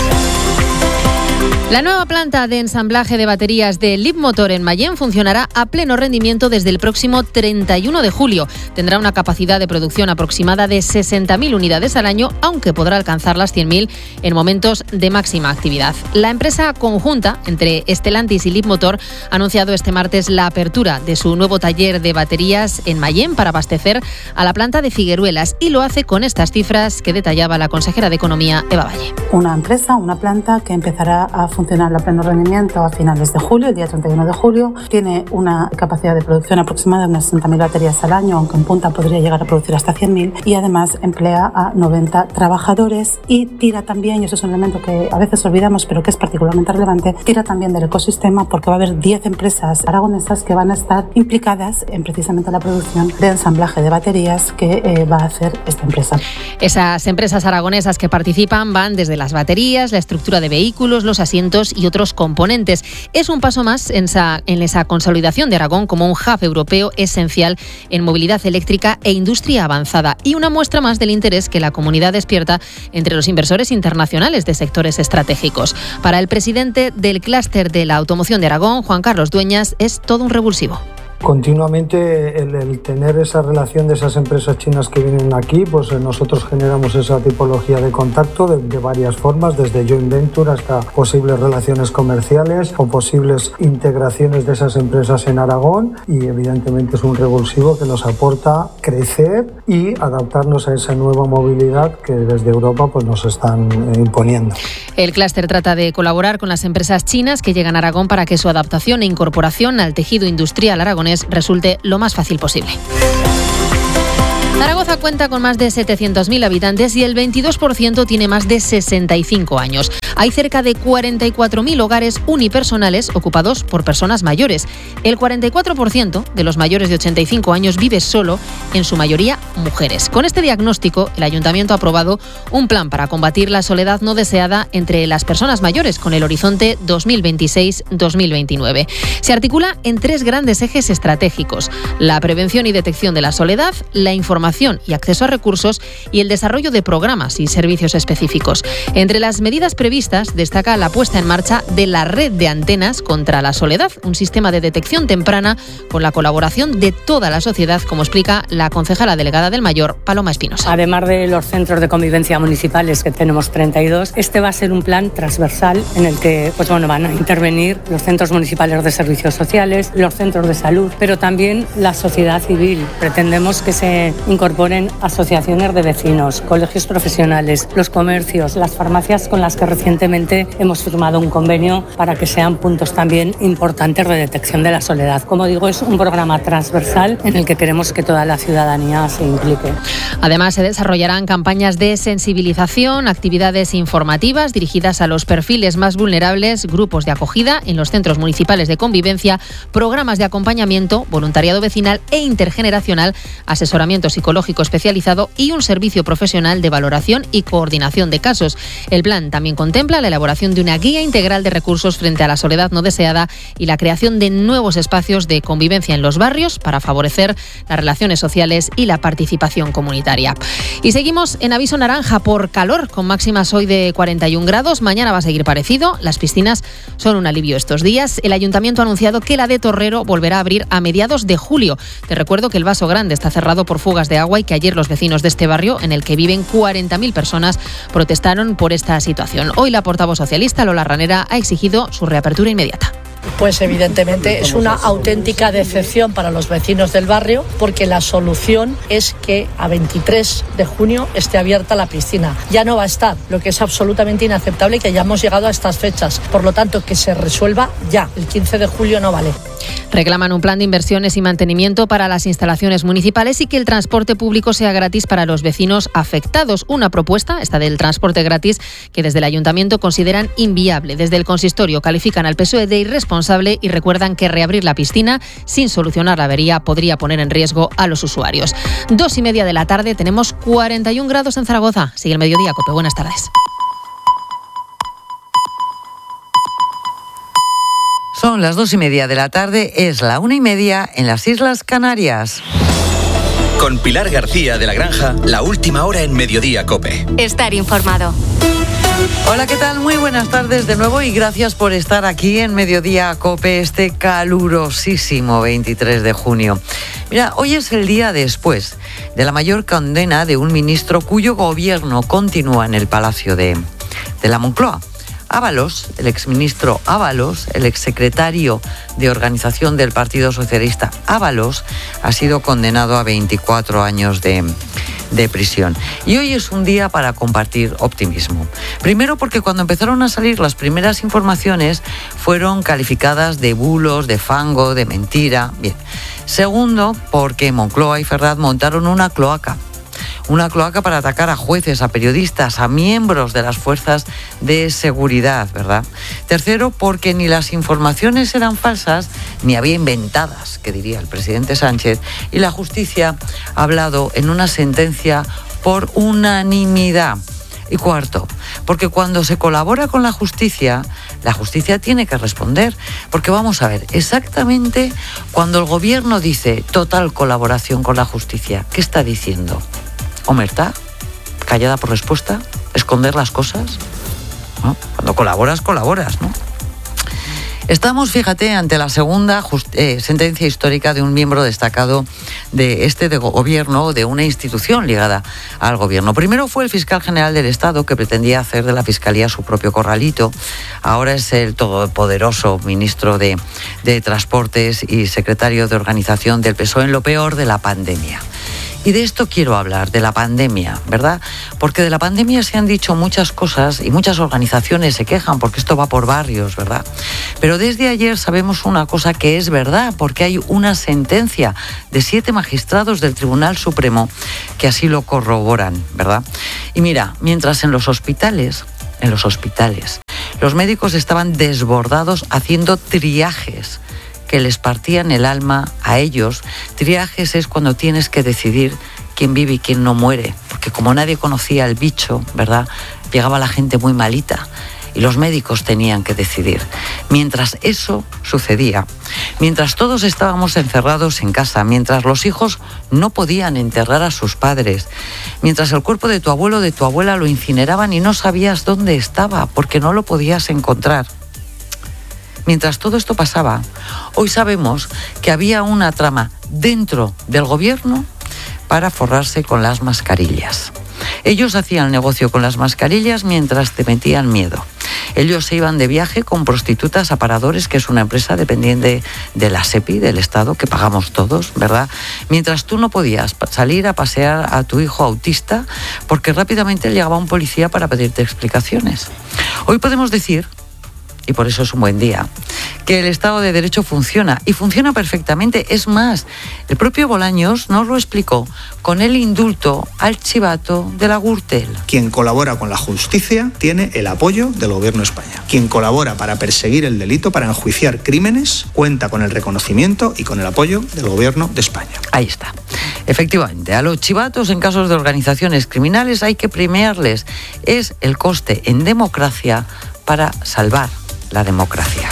La nueva planta de ensamblaje de baterías de Leapmotor en Mayén funcionará a pleno rendimiento desde el próximo 31 de julio. Tendrá una capacidad de producción aproximada de 60.000 unidades al año, aunque podrá alcanzar las 100.000 en momentos de máxima actividad. La empresa conjunta entre Stellantis y Leapmotor ha anunciado este martes la apertura de su nuevo taller de baterías en Mayén para abastecer a la planta de Figueruelas, y lo hace con estas cifras que detallaba la consejera de Economía, Eva Valle. Una planta que empezará a funcionar a pleno rendimiento a finales de julio, el día 31 de julio. Tiene una capacidad de producción aproximada de unas 60.000 baterías al año, aunque en punta podría llegar a producir hasta 100.000, y además emplea a 90 trabajadores y tira también, y eso es un elemento que a veces olvidamos pero que es particularmente relevante, tira también del ecosistema, porque va a haber 10 empresas aragonesas que van a estar implicadas en precisamente la producción de ensamblaje de baterías que va a hacer esta empresa. Esas empresas aragonesas que participan van desde las baterías, la estructura de vehículos, los asientos y otros componentes. Es un paso más en esa consolidación de Aragón como un hub europeo esencial en movilidad eléctrica e industria avanzada, y una muestra más del interés que la comunidad despierta entre los inversores internacionales de sectores estratégicos. Para el presidente del clúster de la automoción de Aragón, Juan Carlos Dueñas, es todo un revulsivo. Continuamente el tener esa relación de esas empresas chinas que vienen aquí, pues nosotros generamos esa tipología de contacto de varias formas, desde joint venture hasta posibles relaciones comerciales o posibles integraciones de esas empresas en Aragón, y evidentemente es un revulsivo que nos aporta crecer y adaptarnos a esa nueva movilidad que desde Europa pues nos están imponiendo. El clúster trata de colaborar con las empresas chinas que llegan a Aragón para que su adaptación e incorporación al tejido industrial aragonés resulte lo más fácil posible. Zaragoza cuenta con más de 700.000 habitantes y el 22% tiene más de 65 años. Hay cerca de 44.000 hogares unipersonales ocupados por personas mayores. El 44% de los mayores de 85 años vive solo, en su mayoría mujeres. Con este diagnóstico, el Ayuntamiento ha aprobado un plan para combatir la soledad no deseada entre las personas mayores con el horizonte 2026-2029. Se articula en 3 grandes ejes estratégicos: la prevención y detección de la soledad, la información y acceso a recursos y el desarrollo de programas y servicios específicos. Entre las medidas previstas destaca la puesta en marcha de la red de antenas contra la soledad, un sistema de detección temprana con la colaboración de toda la sociedad, como explica la concejala delegada del Mayor, Paloma Espinosa. Además de los centros de convivencia municipales, que tenemos 32, este va a ser un plan transversal en el que van a intervenir los centros municipales de servicios sociales, los centros de salud, pero también la sociedad civil. Pretendemos que se incorporen asociaciones de vecinos, colegios profesionales, los comercios, las farmacias con las que recientemente hemos firmado un convenio para que sean puntos también importantes de detección de la soledad. Como digo, es un programa transversal en el que queremos que toda la ciudadanía se implique. Además, se desarrollarán campañas de sensibilización, actividades informativas dirigidas a los perfiles más vulnerables, grupos de acogida en los centros municipales de convivencia, programas de acompañamiento, voluntariado vecinal e intergeneracional, asesoramiento psicológico especializado y un servicio profesional de valoración y coordinación de casos. El plan también contempla la elaboración de una guía integral de recursos frente a la soledad no deseada y la creación de nuevos espacios de convivencia en los barrios para favorecer las relaciones sociales y la participación comunitaria. Y seguimos en aviso naranja por calor, con máximas hoy de 41 grados. Mañana va a seguir parecido. Las piscinas son un alivio estos días. El Ayuntamiento ha anunciado que la de Torrero volverá a abrir a mediados de julio. Te recuerdo que el Vaso Grande está cerrado por fugas de agua y que ayer los vecinos de este barrio, en el que viven 40.000 personas, protestaron por esta situación. Hoy la portavoz socialista, Lola Ranera, ha exigido su reapertura inmediata. Pues evidentemente es una auténtica decepción para los vecinos del barrio, porque la solución es que a 23 de junio esté abierta la piscina. Ya no va a estar, lo que es absolutamente inaceptable que hayamos llegado a estas fechas. Por lo tanto, que se resuelva ya. El 15 de julio no vale. Reclaman un plan de inversiones y mantenimiento para las instalaciones municipales y que el transporte público sea gratis para los vecinos afectados. Una propuesta, esta del transporte gratis, que desde el Ayuntamiento consideran inviable. Desde el consistorio califican al PSOE de irresponsable y recuerdan que reabrir la piscina sin solucionar la avería podría poner en riesgo a los usuarios. 2:30 de la tarde, tenemos 41 grados en Zaragoza. Sigue el mediodía, COPE. Buenas tardes. Son las 2:30 de la tarde, es la 1:30 en las Islas Canarias. Con Pilar García de la Granja, la última hora en Mediodía COPE. Estar informado. Hola, ¿qué tal? Muy buenas tardes de nuevo y gracias por estar aquí en Mediodía COPE este calurosísimo 23 de junio. Mira, hoy es el día después de la mayor condena de un ministro cuyo gobierno continúa en el Palacio de la Moncloa. Ábalos, el exministro Ábalos, el exsecretario de organización del Partido Socialista Ábalos, ha sido condenado a 24 años de prisión. Y hoy es un día para compartir optimismo. Primero porque cuando empezaron a salir las primeras informaciones fueron calificadas de bulos, de fango, de mentira. Bien. Segundo, porque Moncloa y Ferraz montaron una cloaca para atacar a jueces, a periodistas, a miembros de las fuerzas de seguridad, ¿verdad? Tercero, porque ni las informaciones eran falsas ni había inventadas, que diría el presidente Sánchez, y la justicia ha hablado en una sentencia por unanimidad. Y cuarto, porque cuando se colabora con la justicia tiene que responder. Porque vamos a ver, exactamente cuando el gobierno dice total colaboración con la justicia, ¿qué está diciendo? ¿Omertá? ¿Callada por respuesta? ¿Esconder las cosas? ¿No? Cuando colaboras, ¿no? Estamos, fíjate, ante la segunda sentencia histórica de un miembro destacado de gobierno, de una institución ligada al gobierno. Primero fue el fiscal general del Estado, que pretendía hacer de la Fiscalía su propio corralito. Ahora es el todopoderoso ministro de Transportes y secretario de Organización del PSOE en lo peor de la pandemia. Y de esto quiero hablar, de la pandemia, ¿verdad? Porque de la pandemia se han dicho muchas cosas y muchas organizaciones se quejan porque esto va por barrios, ¿verdad? Pero desde ayer sabemos una cosa que es verdad, porque hay una sentencia de 7 magistrados del Tribunal Supremo que así lo corroboran, ¿verdad? Y mira, mientras en los hospitales, los médicos estaban desbordados haciendo triajes que les partían el alma a ellos. Triajes es cuando tienes que decidir quién vive y quién no muere, porque como nadie conocía el bicho, ¿verdad?, llegaba la gente muy malita y los médicos tenían que decidir. Mientras eso sucedía, mientras todos estábamos encerrados en casa, mientras los hijos no podían enterrar a sus padres, mientras el cuerpo de tu abuelo o de tu abuela lo incineraban y no sabías dónde estaba porque no lo podías encontrar. Mientras todo esto pasaba, hoy sabemos que había una trama dentro del gobierno para forrarse con las mascarillas. Ellos hacían negocio con las mascarillas mientras te metían miedo. Ellos se iban de viaje con prostitutas a Paradores, que es una empresa dependiente de la SEPI, del Estado, que pagamos todos, ¿verdad? Mientras tú no podías salir a pasear a tu hijo autista porque rápidamente llegaba un policía para pedirte explicaciones. Hoy podemos decir, y por eso es un buen día, que el Estado de Derecho funciona, y funciona perfectamente. Es más, el propio Bolaños nos lo explicó con el indulto al chivato de la Gürtel. Quien colabora con la justicia tiene el apoyo del Gobierno de España. Quien colabora para perseguir el delito, para enjuiciar crímenes, cuenta con el reconocimiento y con el apoyo del Gobierno de España. Ahí está. Efectivamente, a los chivatos en casos de organizaciones criminales hay que premiarles. Es el coste en democracia para salvar la democracia.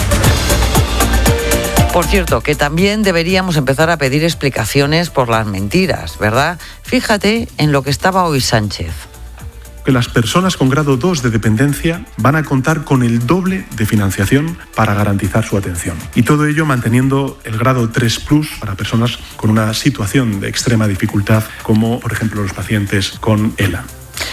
Por cierto, que también deberíamos empezar a pedir explicaciones por las mentiras, ¿verdad? Fíjate en lo que estaba hoy Sánchez. Que las personas con grado 2 de dependencia van a contar con el doble de financiación para garantizar su atención. Y todo ello manteniendo el grado 3+ para personas con una situación de extrema dificultad, como por ejemplo los pacientes con ELA.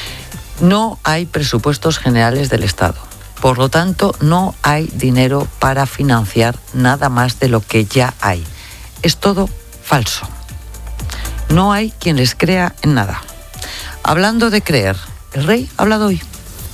No hay presupuestos generales del Estado. Por lo tanto, no hay dinero para financiar nada más de lo que ya hay. Es todo falso. No hay quien les crea en nada. Hablando de creer, el rey ha hablado hoy.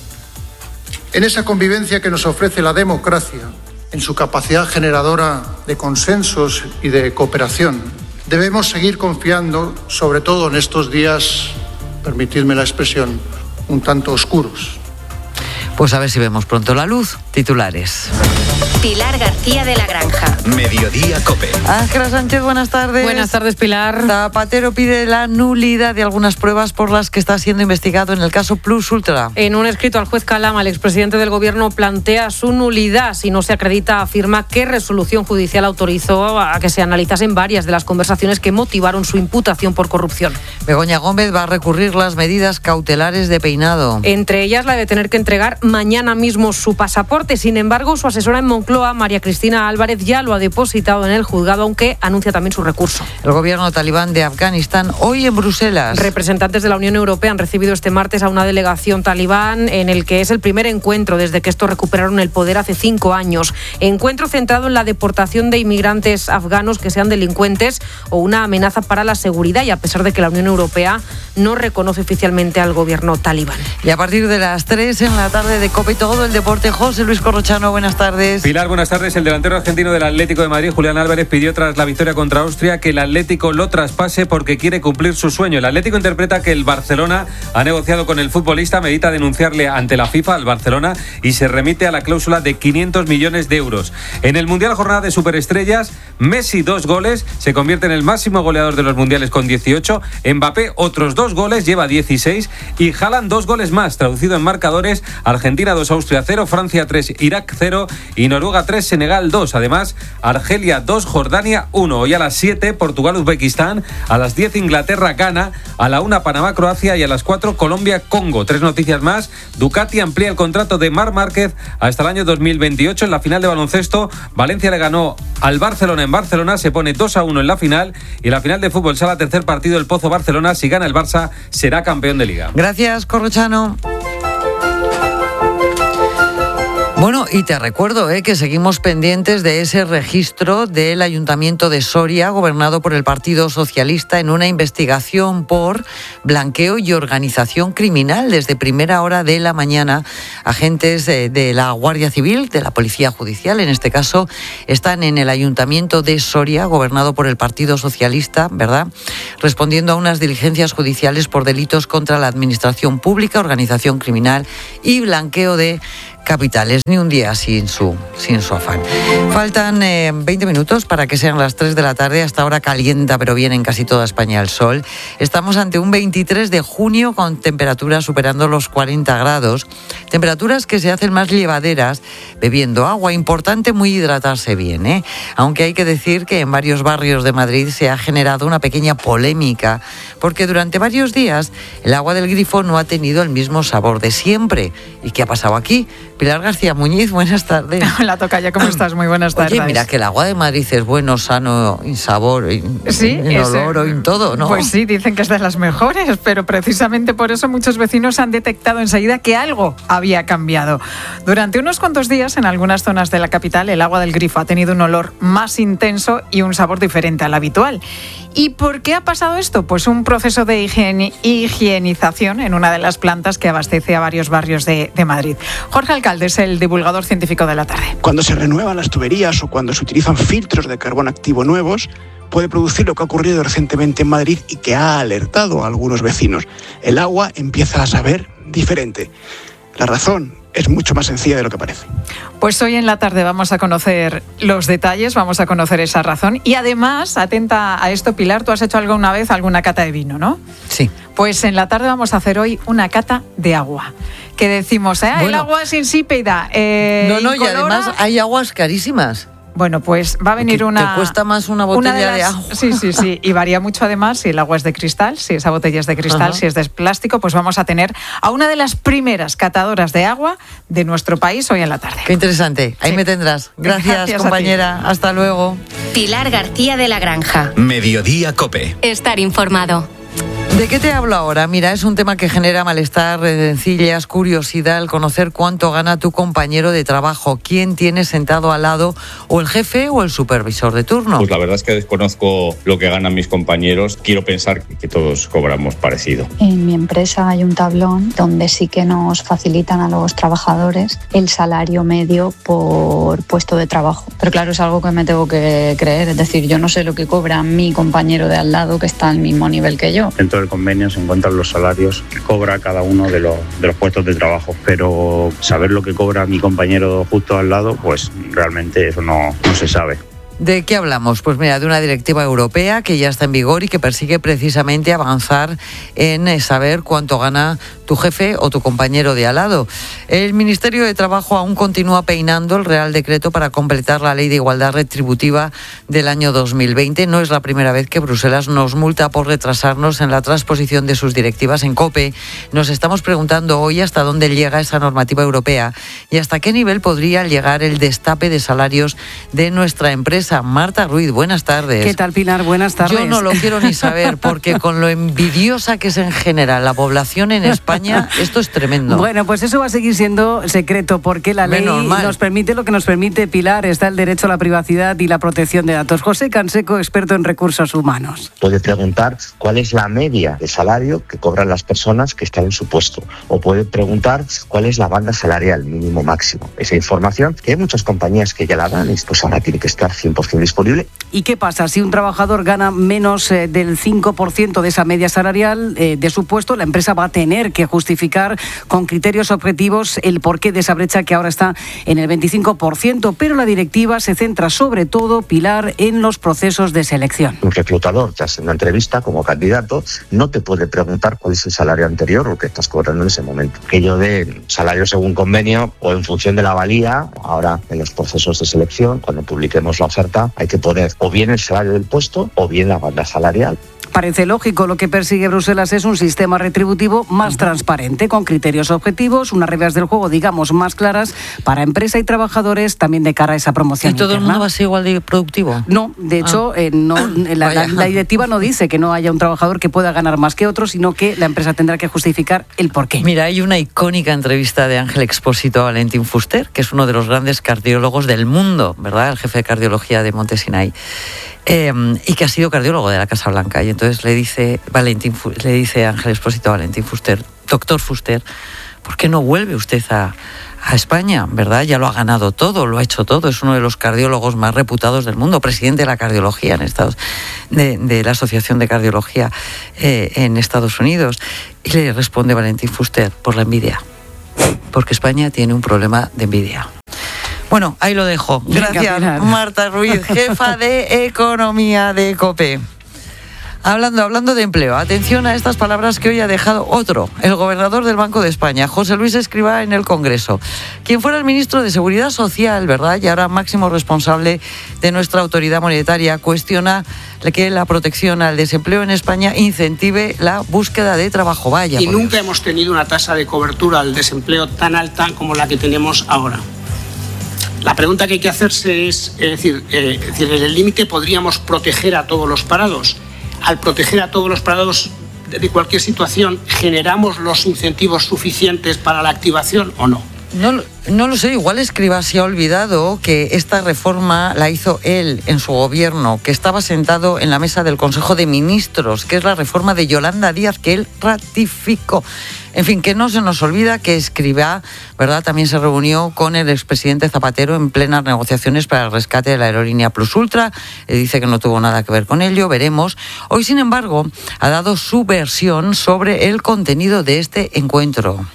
En esa convivencia que nos ofrece la democracia, en su capacidad generadora de consensos y de cooperación, debemos seguir confiando, sobre todo en estos días, permitidme la expresión, un tanto oscuros. Pues a ver si vemos pronto la luz. Titulares. Pilar García de la Granja. Mediodía COPE. Ángela Sánchez, buenas tardes. Buenas tardes, Pilar. Zapatero pide la nulidad de algunas pruebas por las que está siendo investigado en el caso Plus Ultra. En un escrito al juez Calama, el expresidente del Gobierno plantea su nulidad. Si no se acredita, afirma que resolución judicial autorizó a que se analizasen varias de las conversaciones que motivaron su imputación por corrupción. Begoña Gómez va a recurrir las medidas cautelares de Peinado. Entre ellas la de tener que entregar mañana mismo su pasaporte. Sin embargo, su asesora en Moncloa, María Cristina Álvarez, ya lo ha depositado en el juzgado, aunque anuncia también su recurso. El gobierno talibán de Afganistán hoy en Bruselas. Representantes de la Unión Europea han recibido este martes a una delegación talibán en el que es el primer encuentro desde que estos recuperaron el poder hace 5 años. Encuentro centrado en la deportación de inmigrantes afganos que sean delincuentes o una amenaza para la seguridad, y a pesar de que la Unión Europea no reconoce oficialmente al gobierno talibán. Y a partir de las 3 en la tarde de COPE todo el deporte, José Luis Corrochano, buenas tardes. Pilar, buenas tardes. El delantero argentino del Atlético de Madrid, Julián Álvarez, pidió tras la victoria contra Austria que el Atlético lo traspase porque quiere cumplir su sueño. El Atlético interpreta que el Barcelona ha negociado con el futbolista, medita denunciarle ante la FIFA al Barcelona y se remite a la cláusula de 500 millones de euros. En el Mundial Jornada de Superestrellas, Messi 2 goles, se convierte en el máximo goleador de los mundiales con 18, Mbappé otros 2 goles, lleva 16 y Haaland 2 goles más. Traducido en marcadores, Argentina Argentina 2, Austria 0, Francia 3, Irak 0 y Noruega 3, Senegal 2. Además, Argelia 2, Jordania 1. Hoy a las 7, Portugal, Uzbekistán. A las 10, Inglaterra, Ghana. A la 1, Panamá, Croacia. Y a las 4, Colombia, Congo. 3 noticias más. Ducati amplía el contrato de Marc Márquez hasta el año 2028. En la final de baloncesto, Valencia le ganó al Barcelona en Barcelona. Se pone 2-1 en la final. Y en la final de fútbol sala, tercer partido, el Pozo Barcelona. Si gana el Barça, será campeón de Liga. Gracias, Corrochano. Bueno, y te recuerdo que seguimos pendientes de ese registro del Ayuntamiento de Soria, gobernado por el Partido Socialista, en una investigación por blanqueo y organización criminal. Desde primera hora de la mañana, agentes de la Guardia Civil, de la Policía Judicial, en este caso, están en el Ayuntamiento de Soria, gobernado por el Partido Socialista, ¿verdad?, respondiendo a unas diligencias judiciales por delitos contra la administración pública, organización criminal y blanqueo de capitales. Ni un día sin su afán. Faltan 20 minutos para que sean las 3 de la tarde. Hasta ahora calienta, pero viene en casi toda España el sol. Estamos ante un 23 de junio con temperaturas superando los 40 grados. Temperaturas que se hacen más llevaderas bebiendo agua. Importante muy hidratarse bien, Aunque hay que decir que en varios barrios de Madrid se ha generado una pequeña polémica porque durante varios días el agua del grifo no ha tenido el mismo sabor de siempre. ¿Y qué ha pasado aquí? Pilar García Muñiz, buenas tardes. Hola, tocaya, ¿cómo estás? Muy buenas tardes. Oye, mira que el agua de Madrid es bueno, sano, en sabor, en olor, en todo, ¿no? Pues sí, dicen que es de las mejores, pero precisamente por eso muchos vecinos han detectado enseguida que algo había cambiado. Durante unos cuantos días, en algunas zonas de la capital, el agua del grifo ha tenido un olor más intenso y un sabor diferente al habitual. ¿Y por qué ha pasado esto? Pues un proceso de higienización en una de las plantas que abastece a varios barrios de Madrid. Jorge Alcalde es el divulgador científico de la tarde. Cuando se renuevan las tuberías o cuando se utilizan filtros de carbón activo nuevos, puede producir lo que ha ocurrido recientemente en Madrid y que ha alertado a algunos vecinos. El agua empieza a saber diferente. La razón es mucho más sencilla de lo que parece. Pues hoy en la tarde vamos a conocer los detalles, vamos a conocer esa razón. Y además, atenta a esto, Pilar, tú has hecho alguna vez alguna cata de vino, ¿no? Sí. Pues en la tarde vamos a hacer hoy una cata de agua. Que decimos, bueno, el agua es insípida. No, y además hay aguas carísimas. Bueno, pues va a venir una... ¿Te cuesta más una botella de agua? Sí. Y varía mucho además si el agua es de cristal, si esa botella es de cristal, si es de plástico. Pues vamos a tener a una de las primeras catadoras de agua de nuestro país hoy en la tarde. Qué interesante. Ahí me tendrás. Gracias compañera. Hasta luego. Pilar García de la Granja. Mediodía COPE. Estar informado. ¿De qué te hablo ahora? Mira, es un tema que genera malestar, rencillas, curiosidad, el conocer cuánto gana tu compañero de trabajo, quién tienes sentado al lado, o el jefe o el supervisor de turno. Pues la verdad es que desconozco lo que ganan mis compañeros. Quiero pensar que todos cobramos parecido. En mi empresa hay un tablón donde sí que nos facilitan a los trabajadores el salario medio por puesto de trabajo. Pero claro, es algo que me tengo que creer. Es decir, yo no sé lo que cobra mi compañero de al lado que está al mismo nivel que yo. Dentro del convenio se encuentran los salarios que cobra cada uno de los puestos de trabajo, pero saber lo que cobra mi compañero justo al lado, pues realmente eso no se sabe. ¿De qué hablamos? Pues mira, de una directiva europea que ya está en vigor y que persigue precisamente avanzar en saber cuánto gana tu jefe o tu compañero de al lado. El Ministerio de Trabajo aún continúa peinando el Real Decreto para completar la Ley de Igualdad Retributiva del año 2020. No es la primera vez que Bruselas nos multa por retrasarnos en la transposición de sus directivas. En COPE nos estamos preguntando hoy hasta dónde llega esa normativa europea y hasta qué nivel podría llegar el destape de salarios de nuestra empresa. Marta Ruiz, buenas tardes. ¿Qué tal, Pilar? Buenas tardes. Yo no lo quiero ni saber, porque con lo envidiosa que es en general la población en España, esto es tremendo. Bueno, pues eso va a seguir siendo secreto, porque la ley nos permite lo que nos permite, Pilar. Está el derecho a la privacidad y la protección de datos. José Canseco, experto en recursos humanos. Puede preguntar cuál es la media de salario que cobran las personas que están en su puesto. O puede preguntar cuál es la banda salarial mínimo máximo. Esa información, que hay muchas compañías que ya la dan, pues ahora tiene que estar 100% 100% disponible. ¿Y qué pasa si un trabajador gana menos del 5% de esa media salarial de su puesto? La empresa va a tener que justificar con criterios objetivos el porqué de esa brecha que ahora está en el 25%, pero la directiva se centra sobre todo, Pilar, en los procesos de selección. Un reclutador te hace una entrevista como candidato, no te puede preguntar cuál es el salario anterior o que estás cobrando en ese momento. Aquello de salario según convenio o en función de la valía, ahora en los procesos de selección, cuando publiquemos la oferta, hay que poner o bien el salario del puesto o bien la banda salarial. Parece lógico. Lo que persigue Bruselas es un sistema retributivo más transparente, con criterios objetivos, unas reglas del juego, digamos, más claras para empresa y trabajadores, también de cara a esa promoción. ¿Y todo el mundo va a ser igual de productivo? No, de hecho, la directiva no dice que no haya un trabajador que pueda ganar más que otro, sino que la empresa tendrá que justificar el porqué. Mira, hay una icónica entrevista de Ángel Expósito a Valentín Fuster, que es uno de los grandes cardiólogos del mundo, ¿verdad? El jefe de cardiología de Monte Sinai. Y que ha sido cardiólogo de la Casa Blanca. Y entonces le dice Ángel Expósito a Valentín Fuster: doctor Fuster, ¿por qué no vuelve usted a España? ¿Verdad? Ya lo ha ganado todo, lo ha hecho todo. Es uno de los cardiólogos más reputados del mundo, presidente de la cardiología en Estados de la Asociación de Cardiología en Estados Unidos. Y le responde Valentín Fuster: por la envidia. Porque España tiene un problema de envidia. Bueno, ahí lo dejo. Gracias, Marta Ruiz, jefa de Economía de COPE. Hablando de empleo, atención a estas palabras que hoy ha dejado el gobernador del Banco de España, José Luis Escrivá, en el Congreso. Quien fuera el ministro de Seguridad Social, ¿verdad?, y ahora máximo responsable de nuestra autoridad monetaria, cuestiona que la protección al desempleo en España incentive la búsqueda de trabajo. Vaya. Y nunca hemos tenido una tasa de cobertura al desempleo tan alta como la que tenemos ahora. La pregunta que hay que hacerse es decir, en el límite podríamos proteger a todos los parados. Al proteger a todos los parados de cualquier situación, ¿generamos los incentivos suficientes para la activación o no? No lo sé, igual Escrivá se ha olvidado que esta reforma la hizo él en su gobierno, que estaba sentado en la mesa del Consejo de Ministros, que es la reforma de Yolanda Díaz que él ratificó. En fin, que no se nos olvida que Escrivá, ¿verdad?, también se reunió con el expresidente Zapatero en plenas negociaciones para el rescate de la aerolínea Plus Ultra. Dice que no tuvo nada que ver con ello, veremos. Hoy, sin embargo, ha dado su versión sobre el contenido de este encuentro.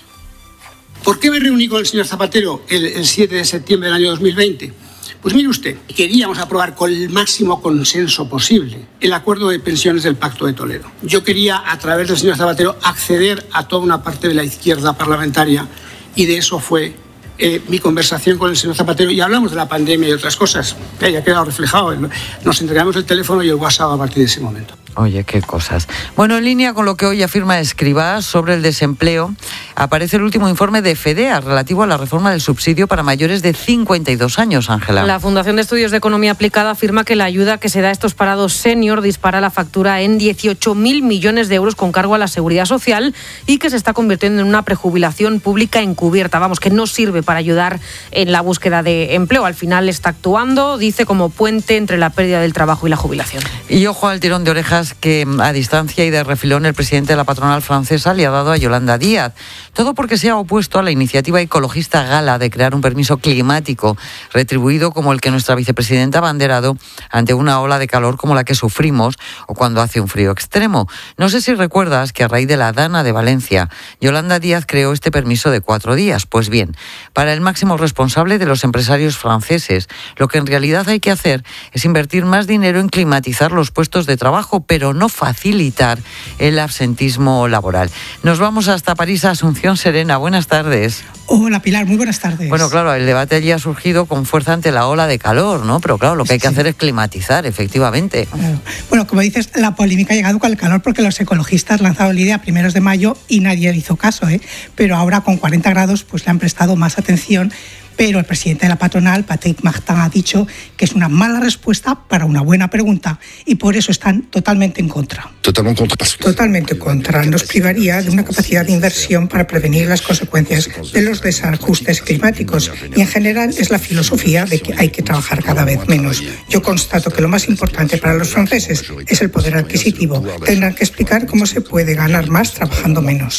¿Por qué me reuní con el señor Zapatero el 7 de septiembre del año 2020? Pues mire usted, queríamos aprobar con el máximo consenso posible el acuerdo de pensiones del Pacto de Toledo. Yo quería, a través del señor Zapatero, acceder a toda una parte de la izquierda parlamentaria, y de eso fue mi conversación con el señor Zapatero, y hablamos de la pandemia y otras cosas. Ya ha quedado reflejado. Nos entregamos el teléfono y el WhatsApp a partir de ese momento. Oye, qué cosas. Bueno, en línea con lo que hoy afirma Escrivá sobre el desempleo, aparece el último informe de FEDEA relativo a la reforma del subsidio para mayores de 52 años, Ángela. La Fundación de Estudios de Economía Aplicada afirma que la ayuda que se da a estos parados senior dispara la factura en 18.000 millones de euros con cargo a la Seguridad Social, y que se está convirtiendo en una prejubilación pública encubierta. Vamos, que no sirve para ayudar en la búsqueda de empleo. Al final está actuando, dice, como puente entre la pérdida del trabajo y la jubilación. Y ojo al tirón de orejas que a distancia y de refilón el presidente de la patronal francesa le ha dado a Yolanda Díaz. Todo porque se ha opuesto a la iniciativa ecologista gala de crear un permiso climático retribuido como el que nuestra vicepresidenta ha abanderado ante una ola de calor como la que sufrimos o cuando hace un frío extremo. No sé si recuerdas que a raíz de la Dana de Valencia, Yolanda Díaz creó este permiso de 4 días. Pues bien, para el máximo responsable de los empresarios franceses, lo que en realidad hay que hacer es invertir más dinero en climatizar los puestos de trabajo, pero no facilitar el absentismo laboral. Nos vamos hasta París, a Asunción Serena. Buenas tardes. Hola, Pilar, muy buenas tardes. Bueno, claro, el debate allí ha surgido con fuerza ante la ola de calor, ¿no? Pero claro, lo que hay que hacer es climatizar, efectivamente. Claro. Bueno, como dices, la polémica ha llegado con el calor porque los ecologistas lanzaron la idea a primeros de mayo y nadie le hizo caso, ¿eh? Pero ahora con 40 grados pues le han prestado más atención. Pero el presidente de la patronal, Patrick Martin, ha dicho que es una mala respuesta para una buena pregunta y por eso están totalmente en contra. Totalmente en contra. Nos privaría de una capacidad de inversión para prevenir las consecuencias de los desajustes climáticos y en general es la filosofía de que hay que trabajar cada vez menos. Yo constato que lo más importante para los franceses es el poder adquisitivo. Tendrán que explicar cómo se puede ganar más trabajando menos.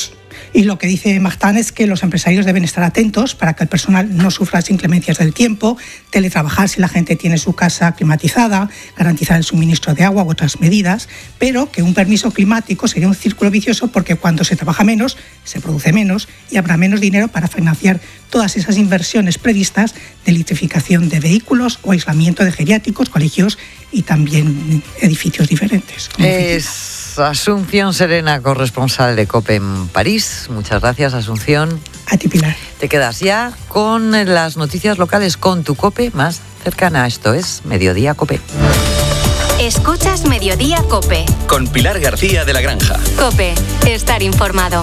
Y lo que dice Magtan es que los empresarios deben estar atentos para que el personal no sufra las inclemencias del tiempo, teletrabajar si la gente tiene su casa climatizada, garantizar el suministro de agua u otras medidas, pero que un permiso climático sería un círculo vicioso porque cuando se trabaja menos, se produce menos y habrá menos dinero para financiar todas esas inversiones previstas de electrificación de vehículos o aislamiento de geriátricos, colegios y también edificios diferentes. Es Asunción Serena, corresponsal de COPE en París. Muchas gracias, Asunción. A ti, Pilar. Te quedas ya con las noticias locales con tu COPE más cercana. Esto es Mediodía COPE. Escuchas Mediodía COPE. Con Pilar García de la Granja. COPE, estar informado.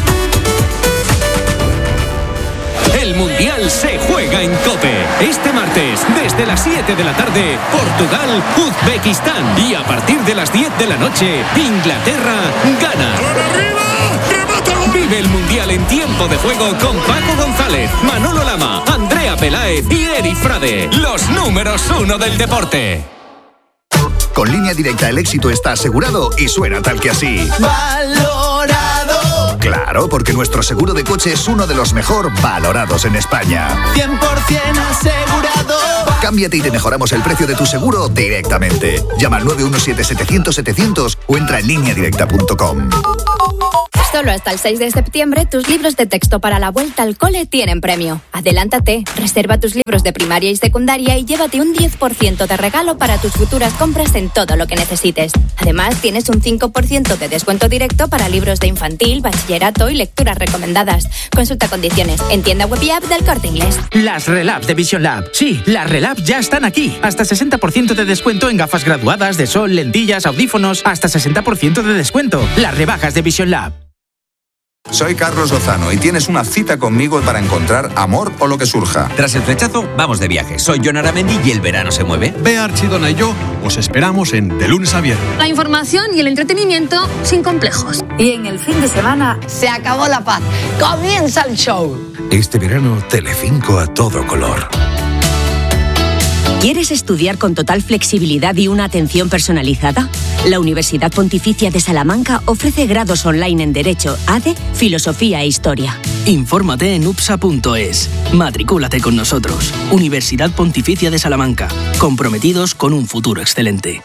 El Mundial se juega en COPE. Este martes, desde las 7 de la tarde, Portugal, Uzbekistán. Y a partir de las 10 de la noche, Inglaterra, Ghana. Vive el Mundial en tiempo de juego con Paco González, Manolo Lama, Andrea Peláez y Eri Frade. Los números 1 del deporte. Con Línea Directa el éxito está asegurado y suena tal que así. ¡Valorado! Claro, porque nuestro seguro de coche es uno de los mejor valorados en España. 100% asegurado. Cámbiate y te mejoramos el precio de tu seguro directamente. Llama al 917-700-700 o entra en lineadirecta.com. Solo hasta el 6 de septiembre, tus libros de texto para la vuelta al cole tienen premio. Adelántate, reserva tus libros de primaria y secundaria y llévate un 10% de regalo para tus futuras compras en todo lo que necesites. Además, tienes un 5% de descuento directo para libros de infantil, bachillerato y lecturas recomendadas. Consulta condiciones en tienda web y app del Corte Inglés. Las Relab de Vision Lab. Sí, las Relab ya están aquí. Hasta 60% de descuento en gafas graduadas, de sol, lentillas, audífonos. Hasta 60% de descuento. Las rebajas de Vision Lab. Soy Carlos Lozano y tienes una cita conmigo para encontrar amor o lo que surja. Tras el flechazo, vamos de viaje. Soy Jon Aramendi y el verano se mueve. Bea Archidona y yo os esperamos en De Lunes a Viernes. La información y el entretenimiento sin complejos. Y en el fin de semana se acabó la paz. Comienza el show. Este verano, Telecinco a todo color. ¿Quieres estudiar con total flexibilidad y una atención personalizada? La Universidad Pontificia de Salamanca ofrece grados online en Derecho, ADE, Filosofía e Historia. Infórmate en upsa.es. Matricúlate con nosotros. Universidad Pontificia de Salamanca. Comprometidos con un futuro excelente.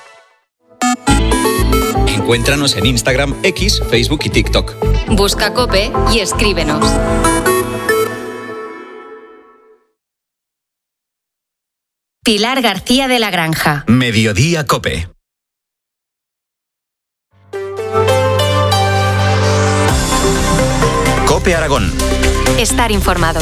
Encuéntranos en Instagram, X, Facebook y TikTok. Busca COPE y escríbenos. Pilar García de la Granja. Mediodía COPE. COPE Aragón. Estar informado.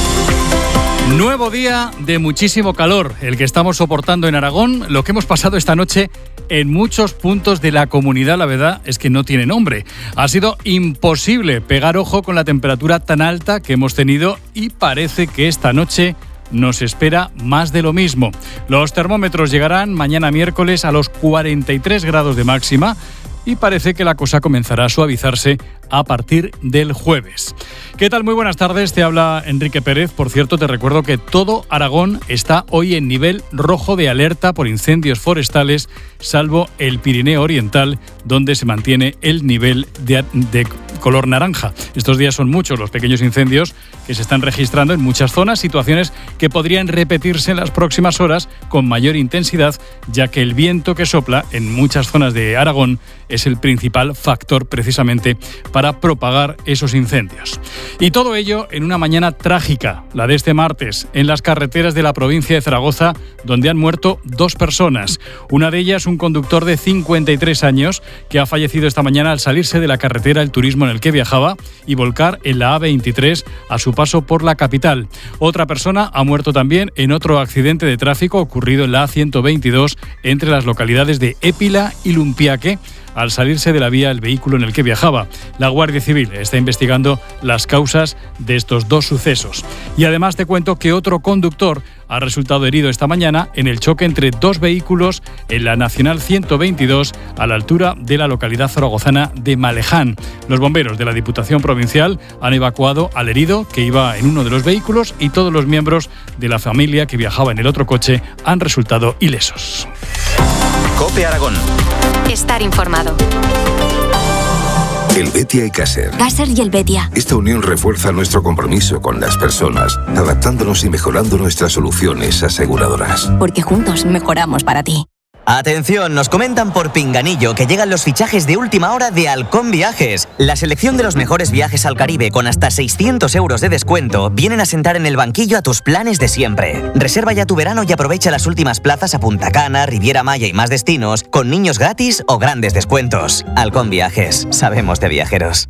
Nuevo día de muchísimo calor, el que estamos soportando en Aragón. Lo que hemos pasado esta noche en muchos puntos de la comunidad, la verdad es que no tiene nombre. Ha sido imposible pegar ojo con la temperatura tan alta que hemos tenido y parece que esta noche nos espera más de lo mismo. Los termómetros llegarán mañana miércoles a los 43 grados de máxima y parece que la cosa comenzará a suavizarse a partir del jueves. ¿Qué tal? Muy buenas tardes, te habla Enrique Pérez. Por cierto, te recuerdo que todo Aragón está hoy en nivel rojo de alerta por incendios forestales, salvo el Pirineo Oriental, donde se mantiene el nivel de color naranja. Estos días son muchos los pequeños incendios que se están registrando en muchas zonas, situaciones que podrían repetirse en las próximas horas con mayor intensidad, ya que el viento que sopla en muchas zonas de Aragón es el principal factor precisamente para propagar esos incendios. Y todo ello en una mañana trágica, la de este martes, en las carreteras de la provincia de Zaragoza, donde han muerto 2 personas. Una de ellas, un conductor de 53 años, que ha fallecido esta mañana al salirse de la carretera El Turismo en el que viajaba y volcar en la A23 a su paso por la capital. Otra persona ha muerto también en otro accidente de tráfico ocurrido en la A122 entre las localidades de Épila y Lumpiaque, al salirse de la vía el vehículo en el que viajaba. La Guardia Civil está investigando las causas de estos 2 sucesos. Y además te cuento que otro conductor ha resultado herido esta mañana en el choque entre 2 vehículos en la Nacional 122 a la altura de la localidad zaragozana de Maleján. Los bomberos de la Diputación Provincial han evacuado al herido que iba en uno de los vehículos y todos los miembros de la familia que viajaba en el otro coche han resultado ilesos. COPE Aragón. Estar informado. Helvetia y Caser. Caser y Helvetia. Esta unión refuerza nuestro compromiso con las personas, adaptándonos y mejorando nuestras soluciones aseguradoras. Porque juntos mejoramos para ti. Atención, nos comentan por Pinganillo que llegan los fichajes de última hora de Halcón Viajes. La selección de los mejores viajes al Caribe con hasta 600 euros de descuento vienen a sentar en el banquillo a tus planes de siempre. Reserva ya tu verano y aprovecha las últimas plazas a Punta Cana, Riviera Maya y más destinos con niños gratis o grandes descuentos. Halcón Viajes, sabemos de viajeros.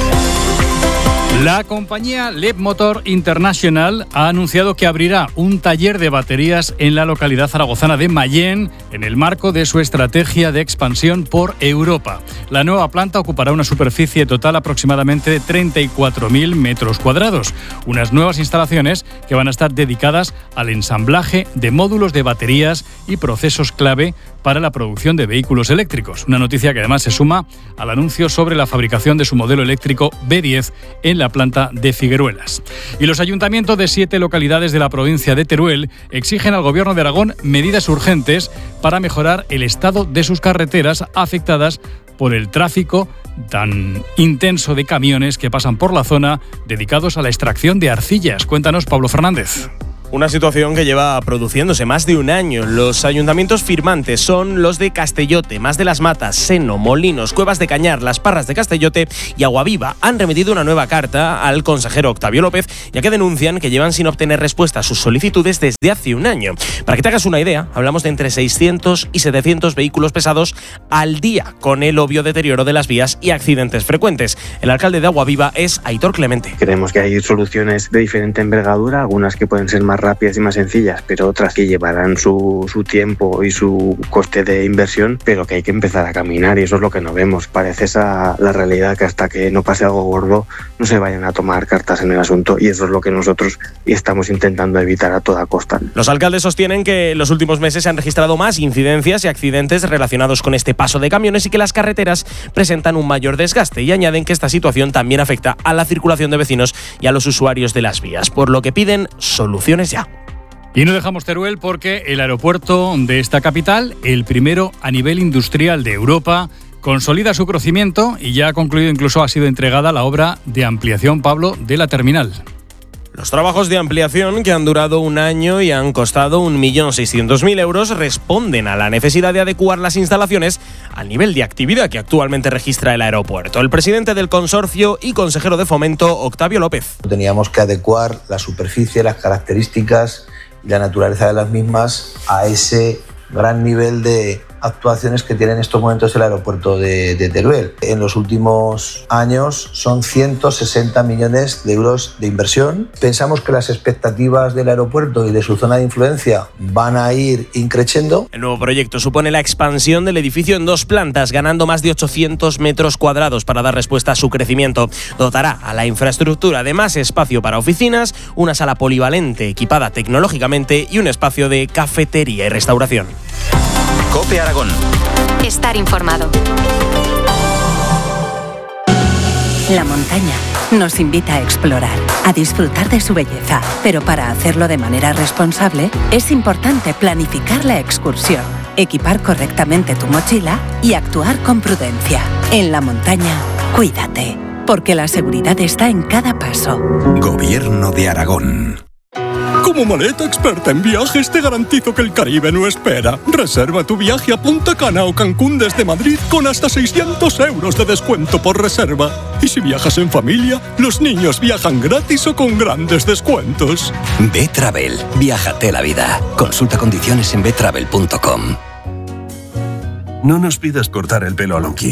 La compañía Leapmotor International ha anunciado que abrirá un taller de baterías en la localidad zaragozana de Mayén en el marco de su estrategia de expansión por Europa. La nueva planta ocupará una superficie total aproximadamente de 34.000 metros cuadrados. Unas nuevas instalaciones que van a estar dedicadas al ensamblaje de módulos de baterías y procesos clave para la producción de vehículos eléctricos. Una noticia que además se suma al anuncio sobre la fabricación de su modelo eléctrico B10 en la planta de Figueruelas. Y los ayuntamientos de 7 localidades de la provincia de Teruel exigen al Gobierno de Aragón medidas urgentes para mejorar el estado de sus carreteras afectadas por el tráfico tan intenso de camiones que pasan por la zona dedicados a la extracción de arcillas. Cuéntanos, Pablo Fernández. Una situación que lleva produciéndose más de un año. Los ayuntamientos firmantes son los de Castellote, Mas de las Matas, Seno, Molinos, Cuevas de Cañar, Las Parras de Castellote y Aguaviva. Han remitido una nueva carta al consejero Octavio López, ya que denuncian que llevan sin obtener respuesta a sus solicitudes desde hace un año. Para que te hagas una idea, hablamos de entre 600 y 700 vehículos pesados al día, con el obvio deterioro de las vías y accidentes frecuentes. El alcalde de Aguaviva es Aitor Clemente. Creemos que hay soluciones de diferente envergadura, algunas que pueden ser más rápidas y más sencillas, pero otras que llevarán su tiempo y su coste de inversión, pero que hay que empezar a caminar, y eso es lo que no vemos. Parece esa la realidad, que hasta que no pase algo gordo no se vayan a tomar cartas en el asunto, y eso es lo que nosotros estamos intentando evitar a toda costa. Los alcaldes sostienen que en los últimos meses se han registrado más incidencias y accidentes relacionados con este paso de camiones y que las carreteras presentan un mayor desgaste, y añaden que esta situación también afecta a la circulación de vecinos y a los usuarios de las vías, por lo que piden soluciones ya. Y no dejamos Teruel porque el aeropuerto de esta capital, el primero a nivel industrial de Europa, consolida su crecimiento y ya ha concluido, incluso ha sido entregada la obra de ampliación, Pablo, de la terminal. Los trabajos de ampliación, que han durado un año y han costado 1.600.000 euros, responden a la necesidad de adecuar las instalaciones al nivel de actividad que actualmente registra el aeropuerto. El presidente del consorcio y consejero de Fomento, Octavio López. Teníamos que adecuar la superficie, las características y la naturaleza de las mismas a ese gran nivel de actuaciones que tiene en estos momentos el aeropuerto de Teruel. En los últimos años son 160 millones de euros de inversión. Pensamos que las expectativas del aeropuerto y de su zona de influencia van a ir increciendo. El nuevo proyecto supone la expansión del edificio en 2 plantas, ganando más de 800 metros cuadrados para dar respuesta a su crecimiento. Dotará a la infraestructura de más espacio para oficinas, una sala polivalente equipada tecnológicamente y un espacio de cafetería y restauración. COPE Aragón. Estar informado. La montaña nos invita a explorar, a disfrutar de su belleza, pero para hacerlo de manera responsable es importante planificar la excursión, equipar correctamente tu mochila y actuar con prudencia. En la montaña, cuídate, porque la seguridad está en cada paso. Gobierno de Aragón. Como maleta experta en viajes te garantizo que el Caribe no espera. Reserva tu viaje a Punta Cana o Cancún desde Madrid con hasta 600 euros de descuento por reserva. Y si viajas en familia, los niños viajan gratis o con grandes descuentos. B-Travel. Viájate la vida. Consulta condiciones en btravel.com. No nos pidas cortar el pelo a Loki.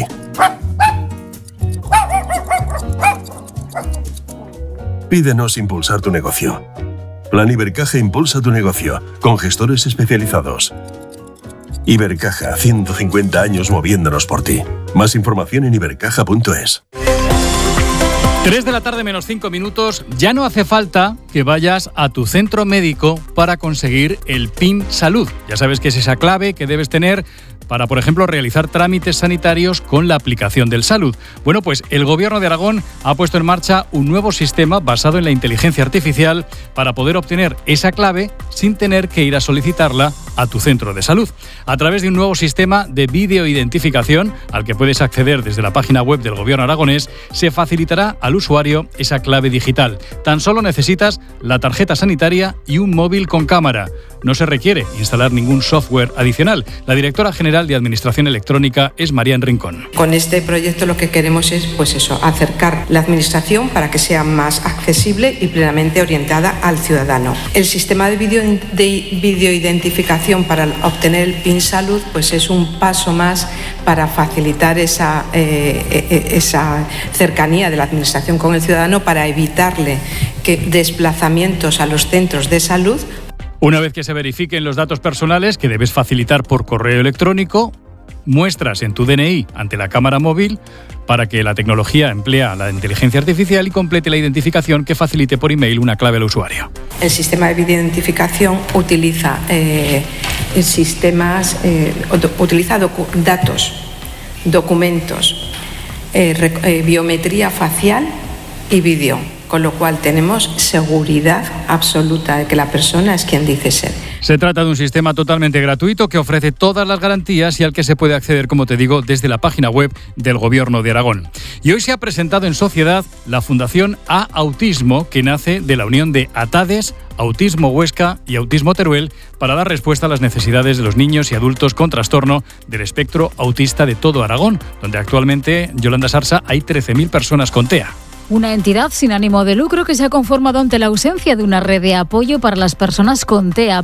Pídenos impulsar tu negocio. Plan Ibercaja impulsa tu negocio, con gestores especializados. Ibercaja, 150 años moviéndonos por ti. Más información en ibercaja.es. 3 de la tarde menos 5 minutos. Ya no hace falta que vayas a tu centro médico para conseguir el PIN Salud. Ya sabes que es esa clave que debes tener para, por ejemplo, realizar trámites sanitarios con la aplicación del Salud. Bueno, pues el Gobierno de Aragón ha puesto en marcha un nuevo sistema basado en la inteligencia artificial para poder obtener esa clave sin tener que ir a solicitarla a tu centro de salud. A través de un nuevo sistema de videoidentificación al que puedes acceder desde la página web del Gobierno aragonés, se facilitará al usuario esa clave digital. Tan solo necesitas la tarjeta sanitaria y un móvil con cámara. No se requiere instalar ningún software adicional. La directora general de Administración Electrónica es María Rincón. Con este proyecto lo que queremos es, acercar la administración para que sea más accesible y plenamente orientada al ciudadano. El sistema de videoidentificación para obtener el PIN Salud, es un paso más para facilitar esa cercanía de la administración con el ciudadano, para evitarle desplazamientos a los centros de salud. Una vez que se verifiquen los datos personales que debes facilitar por correo electrónico, muestras en tu DNI ante la cámara móvil para que la tecnología emplea la inteligencia artificial y complete la identificación que facilite por email una clave al usuario. El sistema de videoidentificación utiliza datos, documentos, biometría facial y vídeo, con lo cual tenemos seguridad absoluta de que la persona es quien dice ser. Se trata de un sistema totalmente gratuito que ofrece todas las garantías y al que se puede acceder, como te digo, desde la página web del Gobierno de Aragón. Y hoy se ha presentado en sociedad la Fundación A Autismo, que nace de la unión de ATADES, Autismo Huesca y Autismo Teruel, para dar respuesta a las necesidades de los niños y adultos con trastorno del espectro autista de todo Aragón, donde actualmente, Yolanda Sarsa, hay 13.000 personas con TEA. Una entidad sin ánimo de lucro que se ha conformado ante la ausencia de una red de apoyo para las personas con TEA.